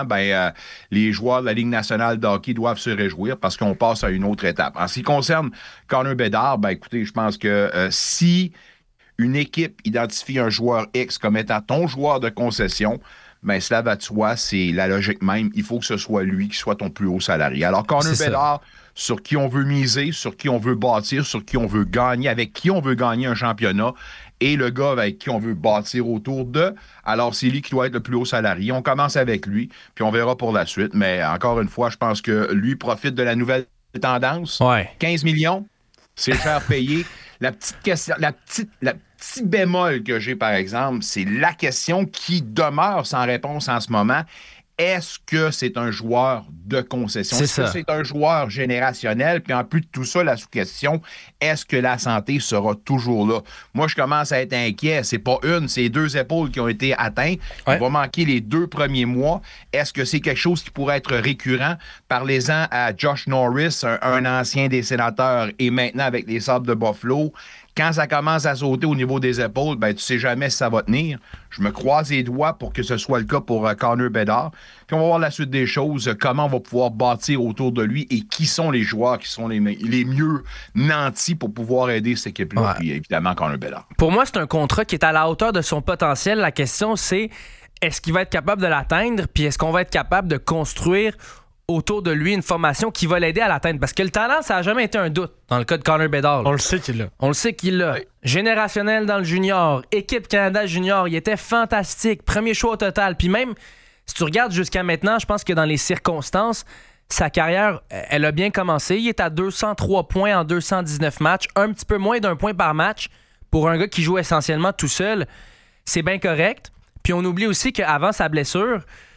les joueurs de la Ligue nationale de hockey doivent se réjouir parce qu'on passe à une autre étape. En ce qui concerne Connor Bedard, écoutez, je pense que si une équipe identifie un joueur X comme étant ton joueur de concession, cela va de soi, c'est la logique même. Il faut que ce soit lui qui soit ton plus haut salarié. Alors, Connor Bedard, sur qui on veut miser, sur qui on veut bâtir, sur qui on veut gagner, avec qui on veut gagner un championnat, et le gars avec qui on veut bâtir autour d'eux, alors c'est lui qui doit être le plus haut salarié. On commence avec lui, puis on verra pour la suite. Mais encore une fois, je pense que lui profite de la nouvelle tendance. Ouais. 15 millions, c'est cher payé. La petite question, le petit bémol que j'ai, par exemple, c'est la question qui demeure sans réponse en ce moment. Est-ce que c'est un joueur de concession? Est-ce que c'est un joueur générationnel? Puis en plus de tout ça, la sous-question, est-ce que la santé sera toujours là? Moi, je commence à être inquiet. C'est pas une, c'est 2 épaules qui ont été atteintes. Ouais. Il va manquer les 2 premiers mois. Est-ce que c'est quelque chose qui pourrait être récurrent? Parlez-en à Josh Norris, un ancien des Sénateurs et maintenant avec les Sabres de Buffalo. Quand ça commence à sauter au niveau des épaules, tu sais jamais si ça va tenir. Je me croise les doigts pour que ce soit le cas pour Connor Bedard. Puis on va voir la suite des choses, comment on va pouvoir bâtir autour de lui et qui sont les joueurs qui sont les mieux nantis pour pouvoir aider cette équipe-là. Ouais. Puis évidemment, Connor Bedard. Pour moi, c'est un contrat qui est à la hauteur de son potentiel. La question, c'est est-ce qu'il va être capable de l'atteindre? Puis est-ce qu'on va être capable de construire autour de lui une formation qui va l'aider à l'atteindre? Parce que le talent, ça n'a jamais été un doute dans le cas de Connor Bedard. On le sait qu'il l'a. On le sait qu'il l'a. Oui. Générationnel dans le junior, équipe Canada junior, il était fantastique, premier choix au total. Puis même, si tu regardes jusqu'à maintenant, je pense que dans les circonstances, sa carrière, elle a bien commencé. Il est à 203 points en 219 matchs, un petit peu moins d'1 point par match pour un gars qui joue essentiellement tout seul. C'est bien correct. Puis on oublie aussi qu'avant sa blessure,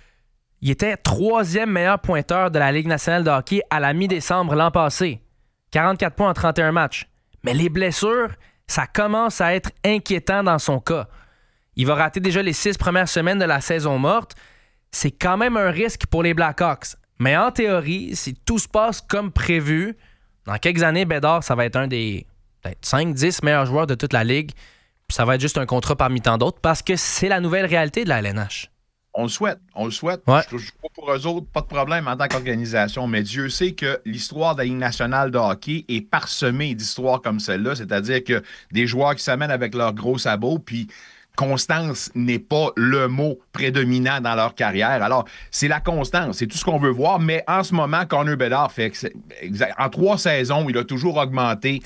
il était 3e meilleur pointeur de la Ligue nationale de hockey à la mi-décembre l'an passé. 44 points en 31 matchs. Mais les blessures, ça commence à être inquiétant dans son cas. Il va rater déjà les 6 premières semaines de la saison morte. C'est quand même un risque pour les Blackhawks. Mais en théorie, si tout se passe comme prévu, dans quelques années, Bedard, ça va être un des peut-être 5-10 meilleurs joueurs de toute la Ligue. Puis ça va être juste un contrat parmi tant d'autres parce que c'est la nouvelle réalité de la LNH. On le souhaite. Ouais. Je pas pour eux autres, pas de problème en tant qu'organisation, mais Dieu sait que l'histoire de la Ligue nationale de hockey est parsemée d'histoires comme celle-là, c'est-à-dire que des joueurs qui s'amènent avec leurs gros sabots, puis constance n'est pas le mot prédominant dans leur carrière. Alors, c'est la constance, c'est tout ce qu'on veut voir, mais en ce moment, Connor Bedard en 3 saisons, il a toujours augmenté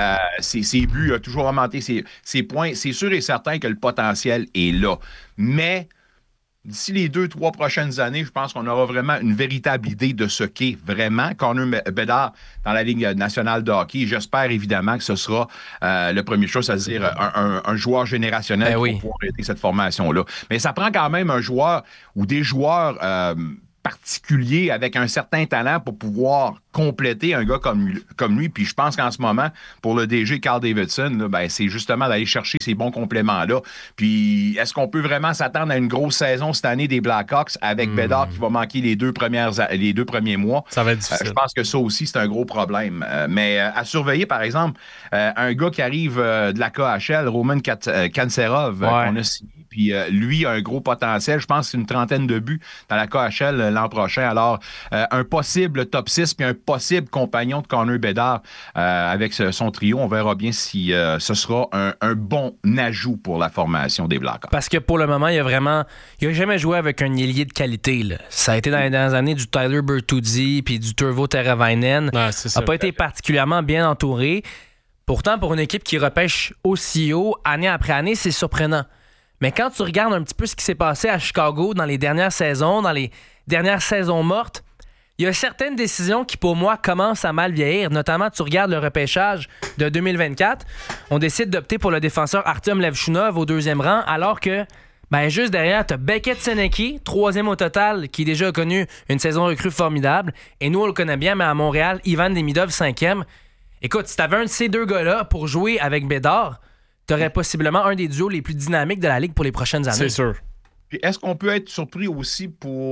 ses buts, il a toujours augmenté ses points. C'est sûr et certain que le potentiel est là. Mais d'ici les 2-3 prochaines années, je pense qu'on aura vraiment une véritable idée de ce qu'est vraiment Connor Bedard dans la Ligue nationale de hockey. J'espère évidemment que ce sera le premier chose, c'est-à-dire un joueur générationnel pour pouvoir aider cette formation-là. Mais ça prend quand même un joueur ou des joueurs particulier avec un certain talent pour pouvoir compléter un gars comme lui. Puis je pense qu'en ce moment, pour le DG Carl Davidson, là, ben, c'est justement d'aller chercher ces bons compléments-là. Puis est-ce qu'on peut vraiment s'attendre à une grosse saison cette année des Blackhawks avec Bedard qui va manquer les deux premiers mois? Ça va être difficile. Je pense que ça aussi, c'est un gros problème. Mais à surveiller, par exemple, un gars qui arrive de la KHL, Roman Kanserov, qu'on a signé. Puis lui a un gros potentiel. Je pense que c'est une trentaine de buts dans la KHL l'an prochain. Alors, un possible top 6 puis un possible compagnon de Connor Bedard avec son trio. On verra bien si ce sera un bon ajout pour la formation des Blackhawks. Parce que pour le moment, il a jamais joué avec un ailier de qualité. Là. Ça a été dans les dernières années du Tyler Bertuzzi puis du Turvo Teravainen. Ouais, n'a pas été particulièrement bien entouré. Pourtant, pour une équipe qui repêche aussi haut année après année, c'est surprenant. Mais quand tu regardes un petit peu ce qui s'est passé à Chicago dans les dernières saisons, dans les dernières saisons mortes, il y a certaines décisions qui, pour moi, commencent à mal vieillir. Notamment, tu regardes le repêchage de 2024. On décide d'opter pour le défenseur Artem Levchunov au 2e rang, alors que, juste derrière, tu as Beckett Senecki, 3e au total, qui déjà a connu une saison recrue formidable. Et nous, on le connaît bien, mais à Montréal, Ivan Demidov, 5e. Écoute, si tu avais un de ces deux gars-là pour jouer avec Bedard, t'aurais possiblement un des duos les plus dynamiques de la Ligue pour les prochaines années. C'est sûr. Puis est-ce qu'on peut être surpris aussi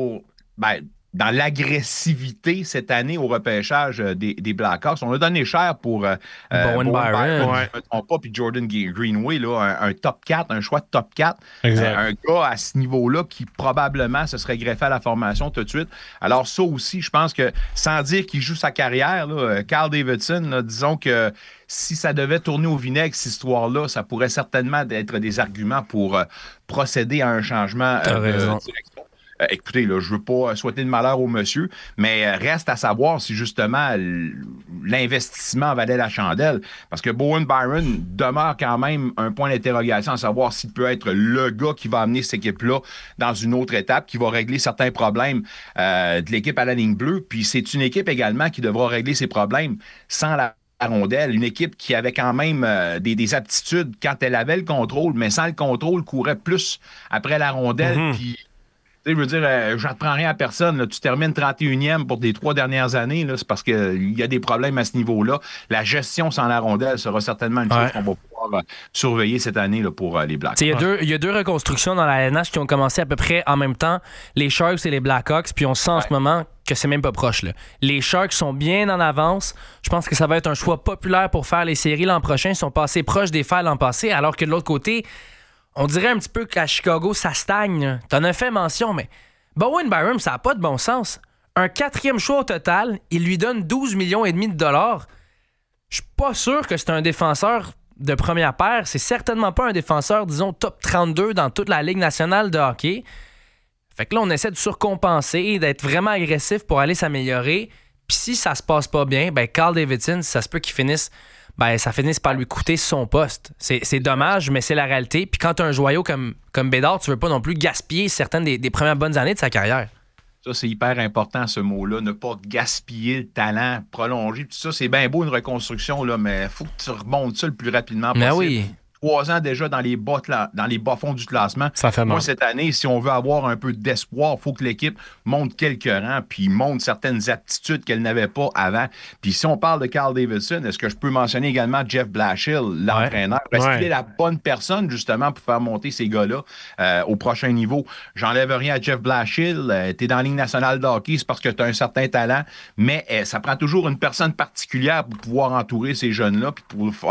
dans l'agressivité cette année au repêchage des Blackhawks? On a donné cher pour Bowen Byron. Puis Jordan Greenway, là, un top 4, un choix de top 4. Un gars à ce niveau-là qui probablement se serait greffé à la formation tout de suite. Alors ça aussi, je pense que sans dire qu'il joue sa carrière, là, Carl Davidson, là, disons que si ça devait tourner au vinaigre, cette histoire-là, ça pourrait certainement être des arguments pour procéder à un changement de direction. Écoutez, là, je ne veux pas souhaiter de malheur au monsieur, mais reste à savoir si justement l'investissement valait la chandelle. Parce que Bowen Byron demeure quand même un point d'interrogation à savoir s'il peut être le gars qui va amener cette équipe-là dans une autre étape, qui va régler certains problèmes de l'équipe à la ligne bleue. Puis c'est une équipe également qui devra régler ses problèmes sans la rondelle, une équipe qui avait quand même des aptitudes quand elle avait le contrôle, mais sans le contrôle, courait plus après la rondelle. Puis je veux dire, je n'apprends rien à personne. Là. Tu termines 31e pour les 3 dernières années. Là, c'est parce qu'il y a des problèmes à ce niveau-là. La gestion sans la rondelle sera certainement une chose qu'on va pouvoir surveiller cette année là, pour les Blackhawks. Il y a deux reconstructions dans la LNH qui ont commencé à peu près en même temps, les Sharks et les Blackhawks, puis on sent en ce moment que c'est même pas proche. Là. Les Sharks sont bien en avance. Je pense que ça va être un choix populaire pour faire les séries l'an prochain. Ils sont passés proches des fers l'an passé, alors que de l'autre côté, on dirait un petit peu qu'à Chicago, ça stagne. T'en as fait mention, mais Bowen Byron, ça n'a pas de bon sens. Un 4e choix au total, il lui donne 12,5 millions de dollars. Je suis pas sûr que c'est un défenseur de première paire. C'est certainement pas un défenseur, disons, top 32 dans toute la Ligue nationale de hockey. Fait que là, on essaie de surcompenser, d'être vraiment agressif pour aller s'améliorer. Puis si ça se passe pas bien, Carl Davidson, ça se peut qu'il finisse... ça finisse par lui coûter son poste. C'est dommage, mais c'est la réalité. Puis quand tu as un joyau comme Bedard, tu veux pas non plus gaspiller certaines des premières bonnes années de sa carrière. Ça, c'est hyper important, ce mot-là. Ne pas gaspiller le talent, prolonger. Tout ça, c'est bien beau, une reconstruction, là, mais il faut que tu remontes ça le plus rapidement possible. Mais oui. 3 ans déjà dans les bas fonds du classement. Ça fait mal. Moi, cette année, si on veut avoir un peu d'espoir, il faut que l'équipe monte quelques rangs puis monte certaines aptitudes qu'elle n'avait pas avant. Puis si on parle de Carl Davidson, est-ce que je peux mentionner également Jeff Blashill, l'entraîneur? Parce qu'il est la bonne personne, justement, pour faire monter ces gars-là au prochain niveau. J'enlève rien à Jeff Blashill. Tu es dans la Ligue nationale de hockey, c'est parce que tu as un certain talent, mais ça prend toujours une personne particulière pour pouvoir entourer ces jeunes-là puis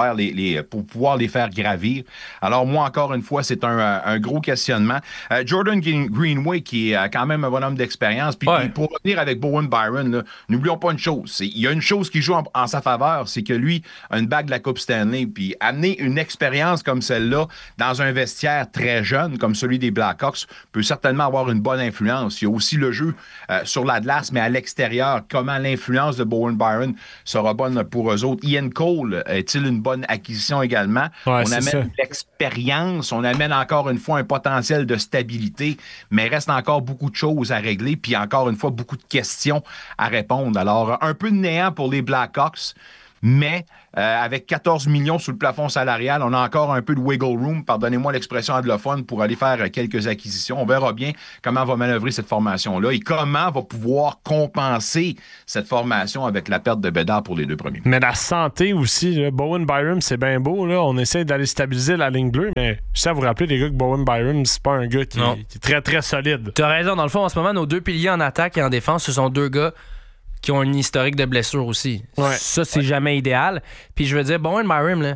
pour pouvoir les faire gravir. Alors, moi, encore une fois, c'est un gros questionnement. Jordan Greenway, qui est quand même un bonhomme d'expérience, puis pour revenir avec Bowen Byron, là, n'oublions pas une chose. Il y a une chose qui joue en sa faveur, c'est que lui a une bague de la Coupe Stanley, puis amener une expérience comme celle-là dans un vestiaire très jeune, comme celui des Blackhawks, peut certainement avoir une bonne influence. Il y a aussi le jeu sur la glace, mais à l'extérieur, comment l'influence de Bowen Byron sera bonne pour eux autres. Ian Cole est-il une bonne acquisition également? On amène amène l'expérience, on amène encore une fois un potentiel de stabilité, mais reste encore beaucoup de choses à régler, puis encore une fois, beaucoup de questions à répondre. Alors, un peu de néant pour les Blackhawks, mais avec 14 millions sous le plafond salarial, on a encore un peu de wiggle room, pardonnez-moi l'expression anglophone, pour aller faire quelques acquisitions. On verra bien comment va manœuvrer cette formation-là et comment va pouvoir compenser cette formation avec la perte de Bédard pour les 2 premiers. Mais la santé aussi, là, Bowen Byram, c'est bien beau. Là. On essaie d'aller stabiliser la ligne bleue, mais je sais à vous rappeler, les gars, que Bowen Byram, c'est pas un gars qui est très, très solide. T'as raison. Dans le fond, en ce moment, nos 2 piliers en attaque et en défense, ce sont 2 gars qui ont un historique de blessure aussi. Ouais. Ça, c'est jamais idéal. Puis je veux dire, Bowen Byram, là,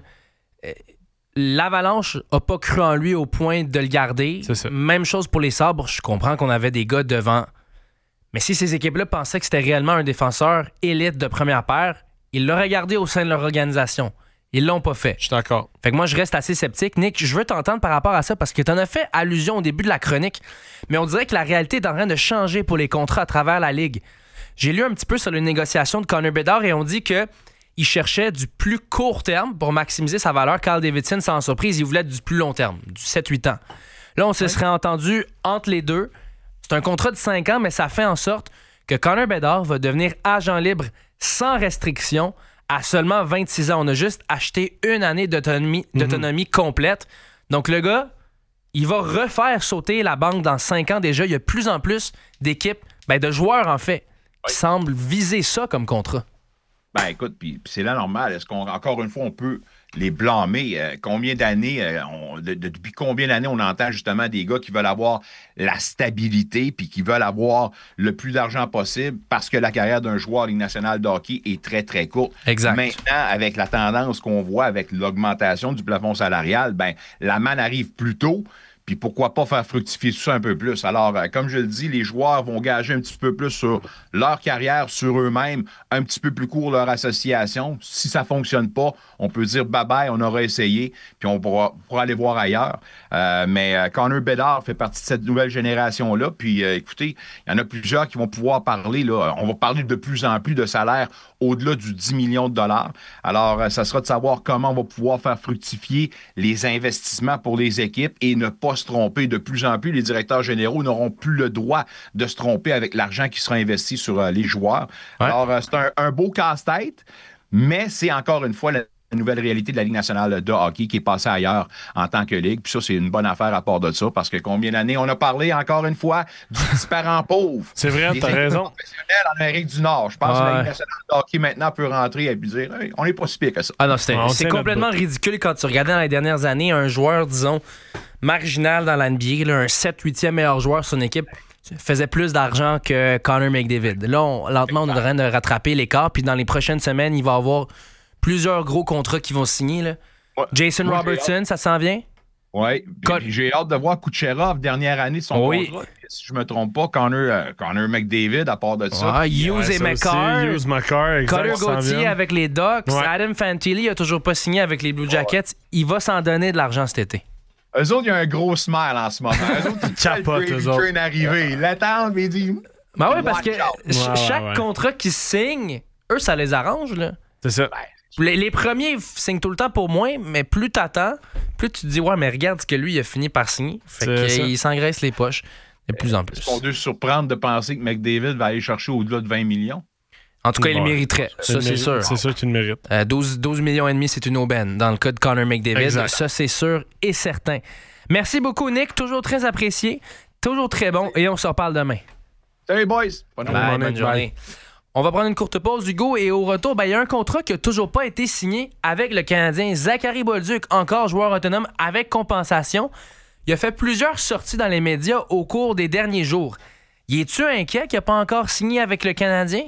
l'Avalanche n'a pas cru en lui au point de le garder. C'est ça. Même chose pour les Sabres. Je comprends qu'on avait des gars devant. Mais si ces équipes-là pensaient que c'était réellement un défenseur élite de première paire, ils l'auraient gardé au sein de leur organisation. Ils l'ont pas fait. Je suis d'accord. Fait que moi, je reste assez sceptique. Nick, je veux t'entendre par rapport à ça parce que tu en as fait allusion au début de la chronique. Mais on dirait que la réalité est en train de changer pour les contrats à travers la Ligue. J'ai lu un petit peu sur les négociations de Connor Bedard et on dit qu'il cherchait du plus court terme pour maximiser sa valeur. Carl Davidson, sans surprise, il voulait du plus long terme, du 7-8 ans. Là, on se serait entendu entre les deux. C'est un contrat de 5 ans, mais ça fait en sorte que Connor Bedard va devenir agent libre sans restriction à seulement 26 ans. On a juste acheté 1 année d'autonomie complète. Donc, le gars, il va refaire sauter la banque dans 5 ans déjà. Il y a de plus en plus d'équipes, de joueurs en fait, qui semblent viser ça comme contrat. Ben écoute, puis c'est là normal. Est-ce qu'encore une fois, on peut les blâmer? Combien d'années, depuis combien d'années on entend justement des gars qui veulent avoir la stabilité puis qui veulent avoir le plus d'argent possible parce que la carrière d'un joueur en Ligue nationale de hockey est très, très courte. Exact. Maintenant, avec la tendance qu'on voit avec l'augmentation du plafond salarial, la manne arrive plus tôt. Puis pourquoi pas faire fructifier tout ça un peu plus? Alors, comme je le dis, les joueurs vont gager un petit peu plus sur leur carrière, sur eux-mêmes, un petit peu plus court leur association. Si ça ne fonctionne pas, on peut dire bye-bye, on aura essayé, puis on pourra aller voir ailleurs. Mais Connor Bedard fait partie de cette nouvelle génération-là. Puis écoutez, il y en a plusieurs qui vont pouvoir parler. Là, on va parler de plus en plus de salaire au-delà du 10 millions de dollars. Alors, ça sera de savoir comment on va pouvoir faire fructifier les investissements pour les équipes et ne pas se tromper. De plus en plus, les directeurs généraux n'auront plus le droit de se tromper avec l'argent qui sera investi sur les joueurs. Ouais. Alors, c'est un beau casse-tête, mais c'est encore une fois la nouvelle réalité de la Ligue nationale de hockey qui est passée ailleurs en tant que ligue. Puis ça, c'est une bonne affaire à part de ça, parce que combien d'années on a parlé, encore une fois, du disparent pauvre. C'est vrai, t'as raison. Professionnels en Amérique du Nord. Je pense que la Ligue nationale de hockey maintenant peut rentrer et puis dire hey, on n'est pas si pire que ça. Ah non, c'est complètement ridicule quand tu regardais dans les dernières années un joueur, disons, marginal dans la NBA, là, un 7-8e meilleur joueur sur une équipe, faisait plus d'argent que Connor McDavid. Là, lentement, on est en train de rattraper l'écart, puis dans les prochaines semaines, il va y avoir plusieurs gros contrats qui vont signer. Là. Ouais. Jason Robertson, ça s'en vient? Oui. J'ai hâte de voir Kucherov, dernière année de son contrat. Si je ne me trompe pas, Connor McDavid, à part de ça. Hughes et McCarr. Cutter Gauthier avec les Ducks. Ouais. Adam Fantilli n'a toujours pas signé avec les Blue Jackets. Il va s'en donner de l'argent cet été. Eux autres, il y a un gros smile en ce moment. Eux autres, ils capotent, eux autres. Arrivé. Ils l'attendent, mais ils disent... Ben oui, parce que chaque contrat qu'ils signent, eux, ça les arrange, là. C'est ça. Les premiers signent tout le temps pour moins, mais plus t'attends, plus tu te dis, ouais, mais regarde ce que lui, il a fini par signer. Fait qu'il s'engraisse les poches de plus en plus. On doit se surprendre de penser que McDavid va aller chercher au-delà de 20 millions. En tout cas, il le mériterait. Ça, c'est sûr. C'est sûr qu'il le mérite. 12 millions et demi, c'est une aubaine dans le cas de Connor McDavid. Exact. Ça, c'est sûr et certain. Merci beaucoup, Nick. Toujours très apprécié. Toujours très bon. Et on se reparle demain. Salut, boys. Bonne journée. On va prendre une courte pause, Hugo. Et au retour, il y a un contrat qui n'a toujours pas été signé avec le Canadien. Zachary Bolduc, encore joueur autonome avec compensation. Il a fait plusieurs sorties dans les médias au cours des derniers jours. Y es-tu inquiet qu'il n'a pas encore signé avec le Canadien?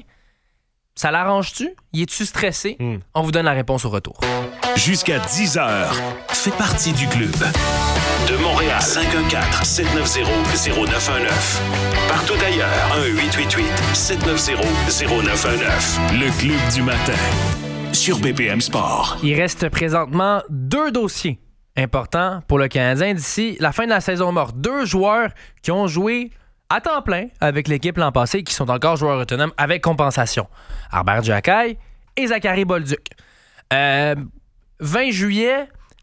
Ça l'arrange-tu? Y es-tu stressé? On vous donne la réponse au retour. Jusqu'à 10h, fais partie du club. De Montréal, 514-790-0919. Partout ailleurs, 1-888-790-0919. Le club du matin, sur BPM Sport. Il reste présentement 2 dossiers importants pour le Canadien d'ici la fin de la saison morte. 2 joueurs qui ont joué à temps plein avec l'équipe l'an passé, qui sont encore joueurs autonomes avec compensation. Arber Xhekaj et Zachary Bolduc. 20 juillet,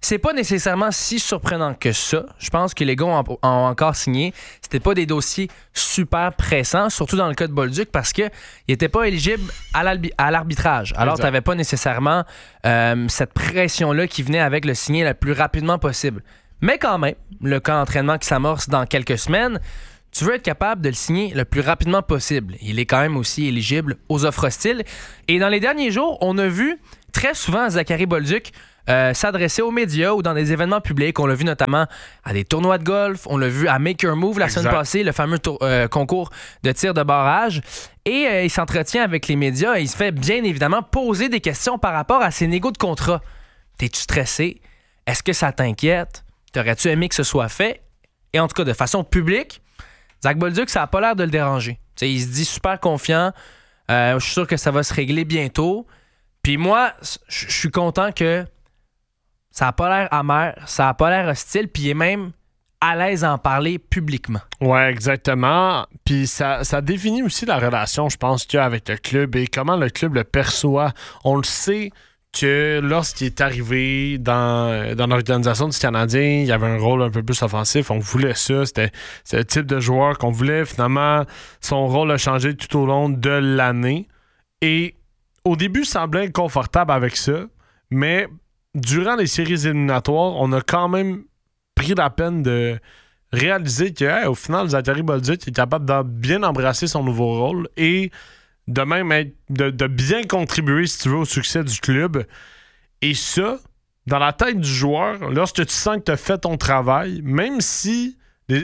c'est pas nécessairement si surprenant que ça. Je pense que les gars ont encore signé. C'était pas des dossiers super pressants, surtout dans le cas de Bolduc, parce qu'ils n'étaient pas éligibles à l'arbitrage. Alors, tu n'avais pas nécessairement cette pression-là qui venait avec le signer le plus rapidement possible. Mais quand même, le camp d'entraînement qui s'amorce dans quelques semaines, tu veux être capable de le signer le plus rapidement possible. Il est quand même aussi éligible aux offres hostiles. Et dans les derniers jours, on a vu très souvent Zachary Bolduc s'adresser aux médias ou dans des événements publics. On l'a vu notamment à des tournois de golf. On l'a vu à Make Your Move la semaine passée, le fameux concours de tir de barrage. Et il s'entretient avec les médias et il se fait bien évidemment poser des questions par rapport à ses négos de contrat. T'es-tu stressé? Est-ce que ça t'inquiète? T'aurais-tu aimé que ce soit fait? Et en tout cas, de façon publique, Zach Bolduc, ça n'a pas l'air de le déranger. T'sais, il se dit super confiant. Je suis sûr que ça va se régler bientôt. Puis moi, je suis content que ça n'a pas l'air amer, ça n'a pas l'air hostile, puis il est même à l'aise à en parler publiquement. Ouais, exactement. Puis ça définit aussi la relation, je pense, qu'il y a avec le club et comment le club le perçoit. On le sait que lorsqu'il est arrivé dans l'organisation du Canadien, il y avait un rôle un peu plus offensif. On voulait ça. C'était le type de joueur qu'on voulait. Finalement, son rôle a changé tout au long de l'année. Et au début, il semblait inconfortable avec ça. Mais durant les séries éliminatoires, on a quand même pris la peine de réaliser que, au final, Zachary Bolduc est capable de bien embrasser son nouveau rôle et de même de bien contribuer, si tu veux, au succès du club. Et ça, dans la tête du joueur, lorsque tu sens que tu as fait ton travail, même si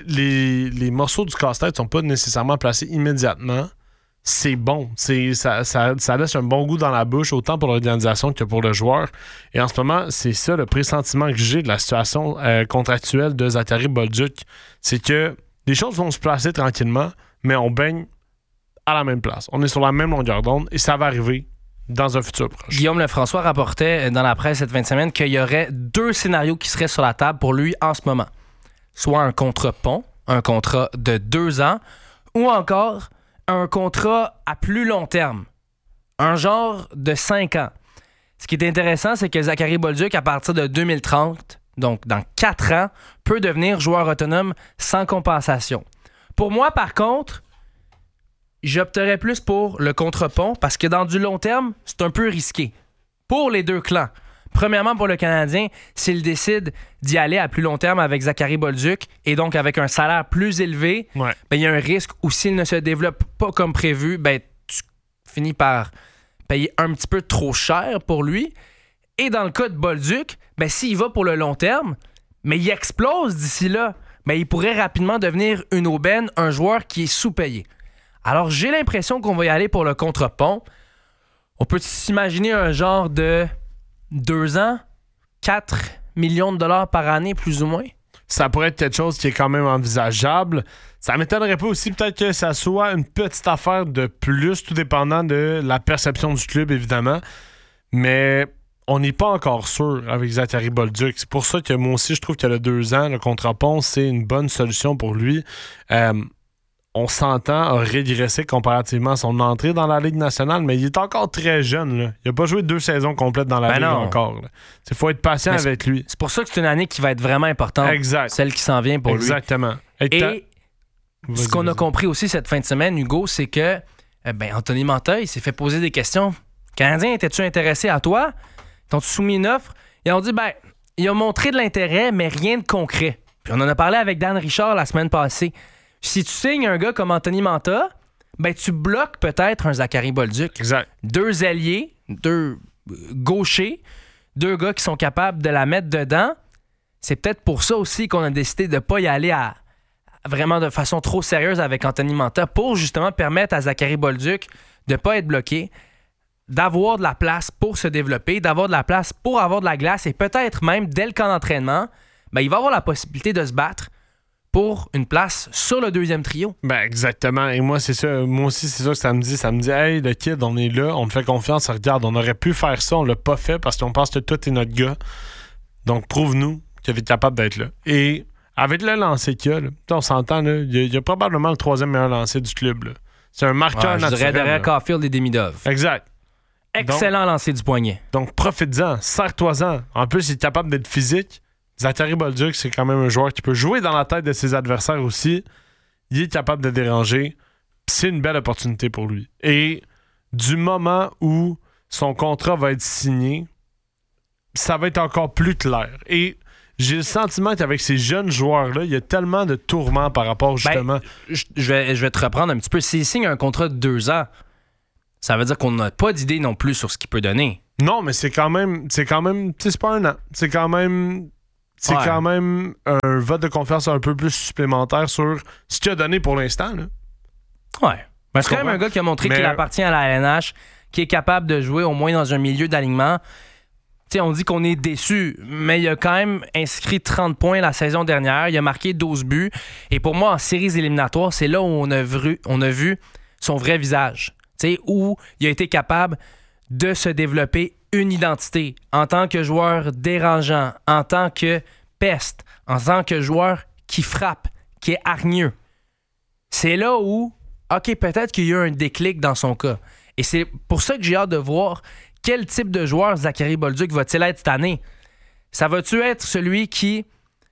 les morceaux du casse-tête ne sont pas nécessairement placés immédiatement, c'est bon. Ça laisse un bon goût dans la bouche, autant pour l'organisation que pour le joueur. Et en ce moment, c'est ça le pressentiment que j'ai de la situation contractuelle de Zachary Bolduc. C'est que les choses vont se placer tranquillement, mais on baigne à la même place. On est sur la même longueur d'onde et ça va arriver dans un futur proche. Guillaume Lefrançois rapportait dans la presse cette fin de semaine qu'il y aurait 2 scénarios qui seraient sur la table pour lui en ce moment. Soit un contrat pont, un contrat de 2 ans, ou encore un contrat à plus long terme, un genre de 5 ans. Ce qui est intéressant, c'est que Zachary Bolduc, à partir de 2030, donc dans 4 ans, peut devenir joueur autonome sans compensation. Pour moi, par contre, j'opterais plus pour le contre-pont parce que dans du long terme, c'est un peu risqué. Pour les deux clans. Premièrement, pour le Canadien, s'il décide d'y aller à plus long terme avec Zachary Bolduc et donc avec un salaire plus élevé, ben, il y a un risque où s'il ne se développe pas comme prévu, ben, tu finis par payer un petit peu trop cher pour lui. Et dans le cas de Bolduc, ben, s'il va pour le long terme, mais il explose d'ici là, ben, il pourrait rapidement devenir une aubaine, un joueur qui est sous-payé. Alors, j'ai l'impression qu'on va y aller pour le contre-pont. On peut s'imaginer un genre de 2 ans, 4 millions de dollars par année, plus ou moins? Ça pourrait être quelque chose qui est quand même envisageable. Ça m'étonnerait pas aussi peut-être que ça soit une petite affaire de plus, tout dépendant de la perception du club, évidemment. Mais on n'est pas encore sûr avec Zachary Bolduc. C'est pour ça que moi aussi, je trouve que le 2 ans, le contre-pont, c'est une bonne solution pour lui. On s'entend, a régressé comparativement à son entrée dans la Ligue nationale, mais il est encore très jeune. Là. Il n'a pas joué 2 saisons complètes dans la Ligue encore. Il faut être patient avec lui. C'est pour ça que c'est une année qui va être vraiment importante. Exact. Celle qui s'en vient pour lui. Exactement. Et ce qu'on a compris aussi cette fin de semaine, Hugo, c'est que Anthony Mantha, il s'est fait poser des questions. Canadien, étais-tu intéressé à toi? T'ont-tu soumis une offre? Ils ont dit, il a montré de l'intérêt, mais rien de concret. Puis on en a parlé avec Dan Richard la semaine passée. Si tu signes un gars comme Anthony Mantha, ben tu bloques peut-être un Zachary Bolduc. Exact. 2 ailiers, 2 gauchers, 2 gars qui sont capables de la mettre dedans. C'est peut-être pour ça aussi qu'on a décidé de ne pas y aller vraiment de façon trop sérieuse avec Anthony Mantha pour justement permettre à Zachary Bolduc de ne pas être bloqué, d'avoir de la place pour se développer, d'avoir de la place pour avoir de la glace et peut-être même dès le camp d'entraînement, il va avoir la possibilité de se battre pour une place sur le 2e trio. Exactement. Et moi, c'est ça. Moi aussi, c'est ça que ça me dit. Ça me dit, hey, le kid, on est là, on te fait confiance, regarde, on aurait pu faire ça, on l'a pas fait parce qu'on pense que toi, t'es notre gars. Donc, prouve-nous que t'es capable d'être là. Et avec le lancer qu'il y a, là, on s'entend, il y a probablement le 3e meilleur lancer du club. Là. C'est un marqueur naturel. Je dirais derrière Caulfield et Demidov. Exact. Excellent lancer du poignet. Donc, profite-en, serre-toi-en. En plus, il est capable d'être physique. Zachary Bolduc, c'est quand même un joueur qui peut jouer dans la tête de ses adversaires aussi. Il est capable de déranger. C'est une belle opportunité pour lui. Et du moment où son contrat va être signé, ça va être encore plus clair. Et j'ai le sentiment qu'avec ces jeunes joueurs-là, il y a tellement de tourments par rapport justement... Je vais te reprendre un petit peu. S'il signe un contrat de 2 ans, ça veut dire qu'on n'a pas d'idée non plus sur ce qu'il peut donner. Non, mais c'est quand même... Tu sais, c'est pas un an. C'est quand même un vote de confiance un peu plus supplémentaire sur ce qu'il a donné pour l'instant. Là. Ouais. C'est quand même un gars qui a montré qu'il appartient à la LNH, qui est capable de jouer au moins dans un milieu d'alignement. T'sais, on dit qu'on est déçu, mais il a quand même inscrit 30 points la saison dernière. Il a marqué 12 buts. Et pour moi, en séries éliminatoires, c'est là où on a vu son vrai visage. T'sais, où il a été capable de se développer une identité en tant que joueur dérangeant, en tant que peste, en tant que joueur qui frappe, qui est hargneux. C'est là où, OK, peut-être qu'il y a eu un déclic dans son cas. Et c'est pour ça que j'ai hâte de voir quel type de joueur Zachary Bolduc va-t-il être cette année. Ça va-tu être celui qui,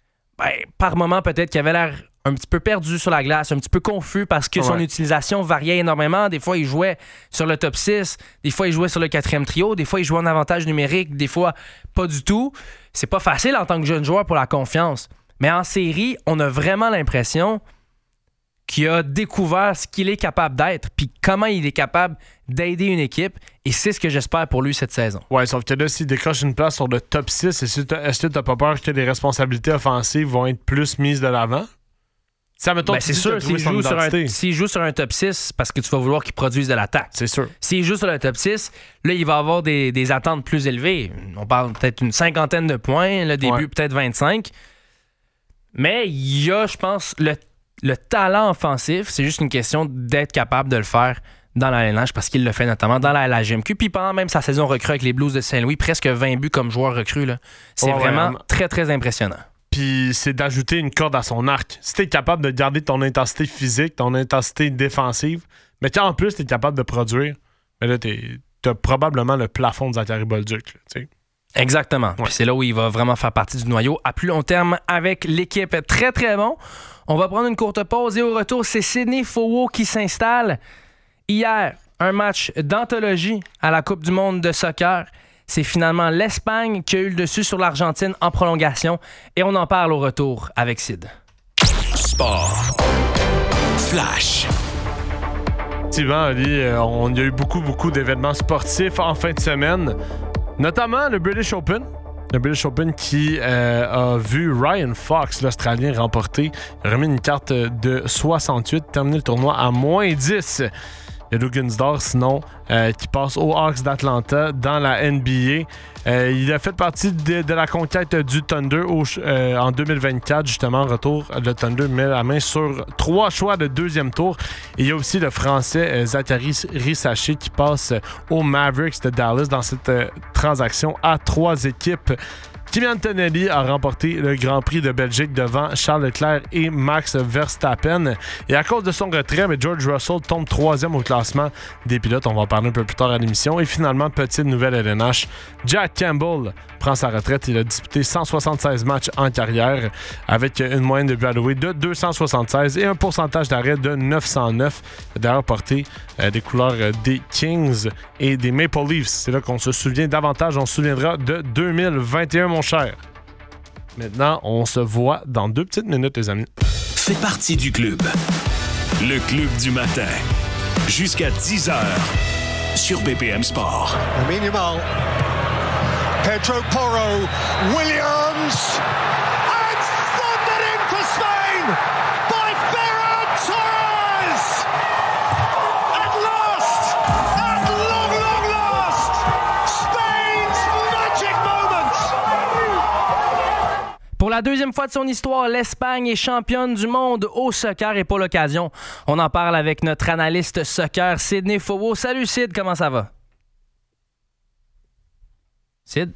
par moment, peut-être qu'il avait l'air un petit peu perdu sur la glace, un petit peu confus parce que son utilisation variait énormément. Des fois, il jouait sur le top 6, des fois, il jouait sur le 4e trio, des fois, il jouait en avantage numérique, des fois, pas du tout. C'est pas facile en tant que jeune joueur pour la confiance. Mais en série, on a vraiment l'impression qu'il a découvert ce qu'il est capable d'être puis comment il est capable d'aider une équipe. Et c'est ce que j'espère pour lui cette saison. Ouais, sauf que là, s'il décroche une place sur le top 6, est-ce que tu n'as pas peur que les responsabilités offensives vont être plus mises de l'avant? Ça, mettons, c'est sûr, s'il joue sur un top 6, parce que tu vas vouloir qu'il produise de l'attaque. C'est sûr. S'il joue sur le top 6, là, il va avoir des attentes plus élevées. On parle peut-être une 50aine de points, le début peut-être 25. Mais il y a, je pense, le talent offensif. C'est juste une question d'être capable de le faire dans la LNH parce qu'il le fait notamment dans la LHMQ. Puis pendant même sa saison recrue avec les Blues de Saint-Louis, presque 20 buts comme joueur recru. Là. C'est vraiment très, très impressionnant. Puis c'est d'ajouter une corde à son arc. Si t'es capable de garder ton intensité physique, ton intensité défensive, mais qu'en plus t'es capable de produire, mais là t'as probablement le plafond de Zachary Bolduc. Là, exactement. Ouais. Puis c'est là où il va vraiment faire partie du noyau à plus long terme avec l'équipe. Très, très bon. On va prendre une courte pause et au retour, c'est Sidney Fowo qui s'installe. Hier, un match d'anthologie à la Coupe du monde de soccer. C'est finalement l'Espagne qui a eu le dessus sur l'Argentine en prolongation. Et on en parle au retour avec Sid. Sport. Flash. Effectivement, Ali, il y a eu beaucoup d'événements sportifs en fin de semaine, notamment le British Open. Le British Open qui a vu Ryan Fox, l'Australien, remporter. Il a remis une carte de 68, terminé le tournoi à -10. Il y a Lugunsdorf, sinon, qui passe aux Hawks d'Atlanta dans la NBA. Il a fait partie de la conquête du Thunder en 2024. Justement, en retour, le Thunder met la main sur 3 choix de 2e tour. Et il y a aussi le Français Zachary Risacher qui passe aux Mavericks de Dallas dans cette transaction à 3 équipes. Kimi Antonelli a remporté le Grand Prix de Belgique devant Charles Leclerc et Max Verstappen. Et à cause de son retrait, George Russell tombe 3e au classement des pilotes. On va en parler un peu plus tard à l'émission. Et finalement, petite nouvelle LNH, Jack Campbell prend sa retraite. Il a disputé 176 matchs en carrière avec une moyenne de buts alloués de 276 et un pourcentage d'arrêt de 909. Il a d'ailleurs porté des couleurs des Kings et des Maple Leafs. C'est là qu'on se souvient davantage. On se souviendra de 2021, mon cher. Maintenant, on se voit dans 2 petites minutes, les amis. Fais partie du club. Le club du matin. Jusqu'à 10h sur BPM Sport. Minimal. Pedro Porro. Williams. And thundered in for Spain by Ferran Torres. At last, at long last, Spain's magic moment. Pour la 2e fois de son histoire, l'Espagne est championne du monde au soccer et pour l'occasion, on en parle avec notre analyste soccer, Sidney Fowo. Salut Sid, comment ça va? Sid?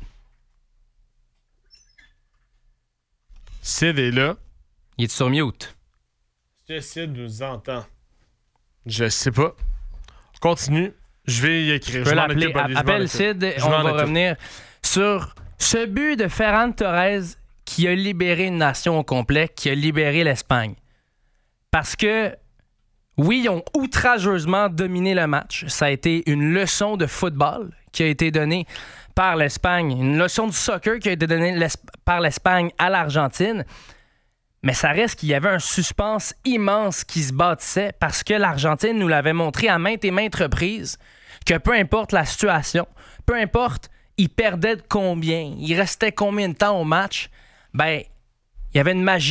Sid est là. Il est sur mute? Est-ce que Sid nous entend? Je sais pas. Continue. Je vais y écrire. Je peux m'en l'appeler. occupe, allez, je m'en Appelle occupe. Sid. Je On m'en va occupe. revenir sur ce but de Ferran Torres qui a libéré une nation au complet, qui a libéré l'Espagne. Parce que, oui, ils ont outrageusement dominé le match. Ça a été une leçon de football qui a été donnée par l'Espagne, une leçon de soccer qui a été donnée par l'Espagne à l'Argentine. Mais ça reste qu'il y avait un suspense immense qui se bâtissait parce que l'Argentine nous l'avait montré à maintes et maintes reprises que peu importe la situation, peu importe il perdait de combien, il restait combien de temps au match, ben il y avait une magie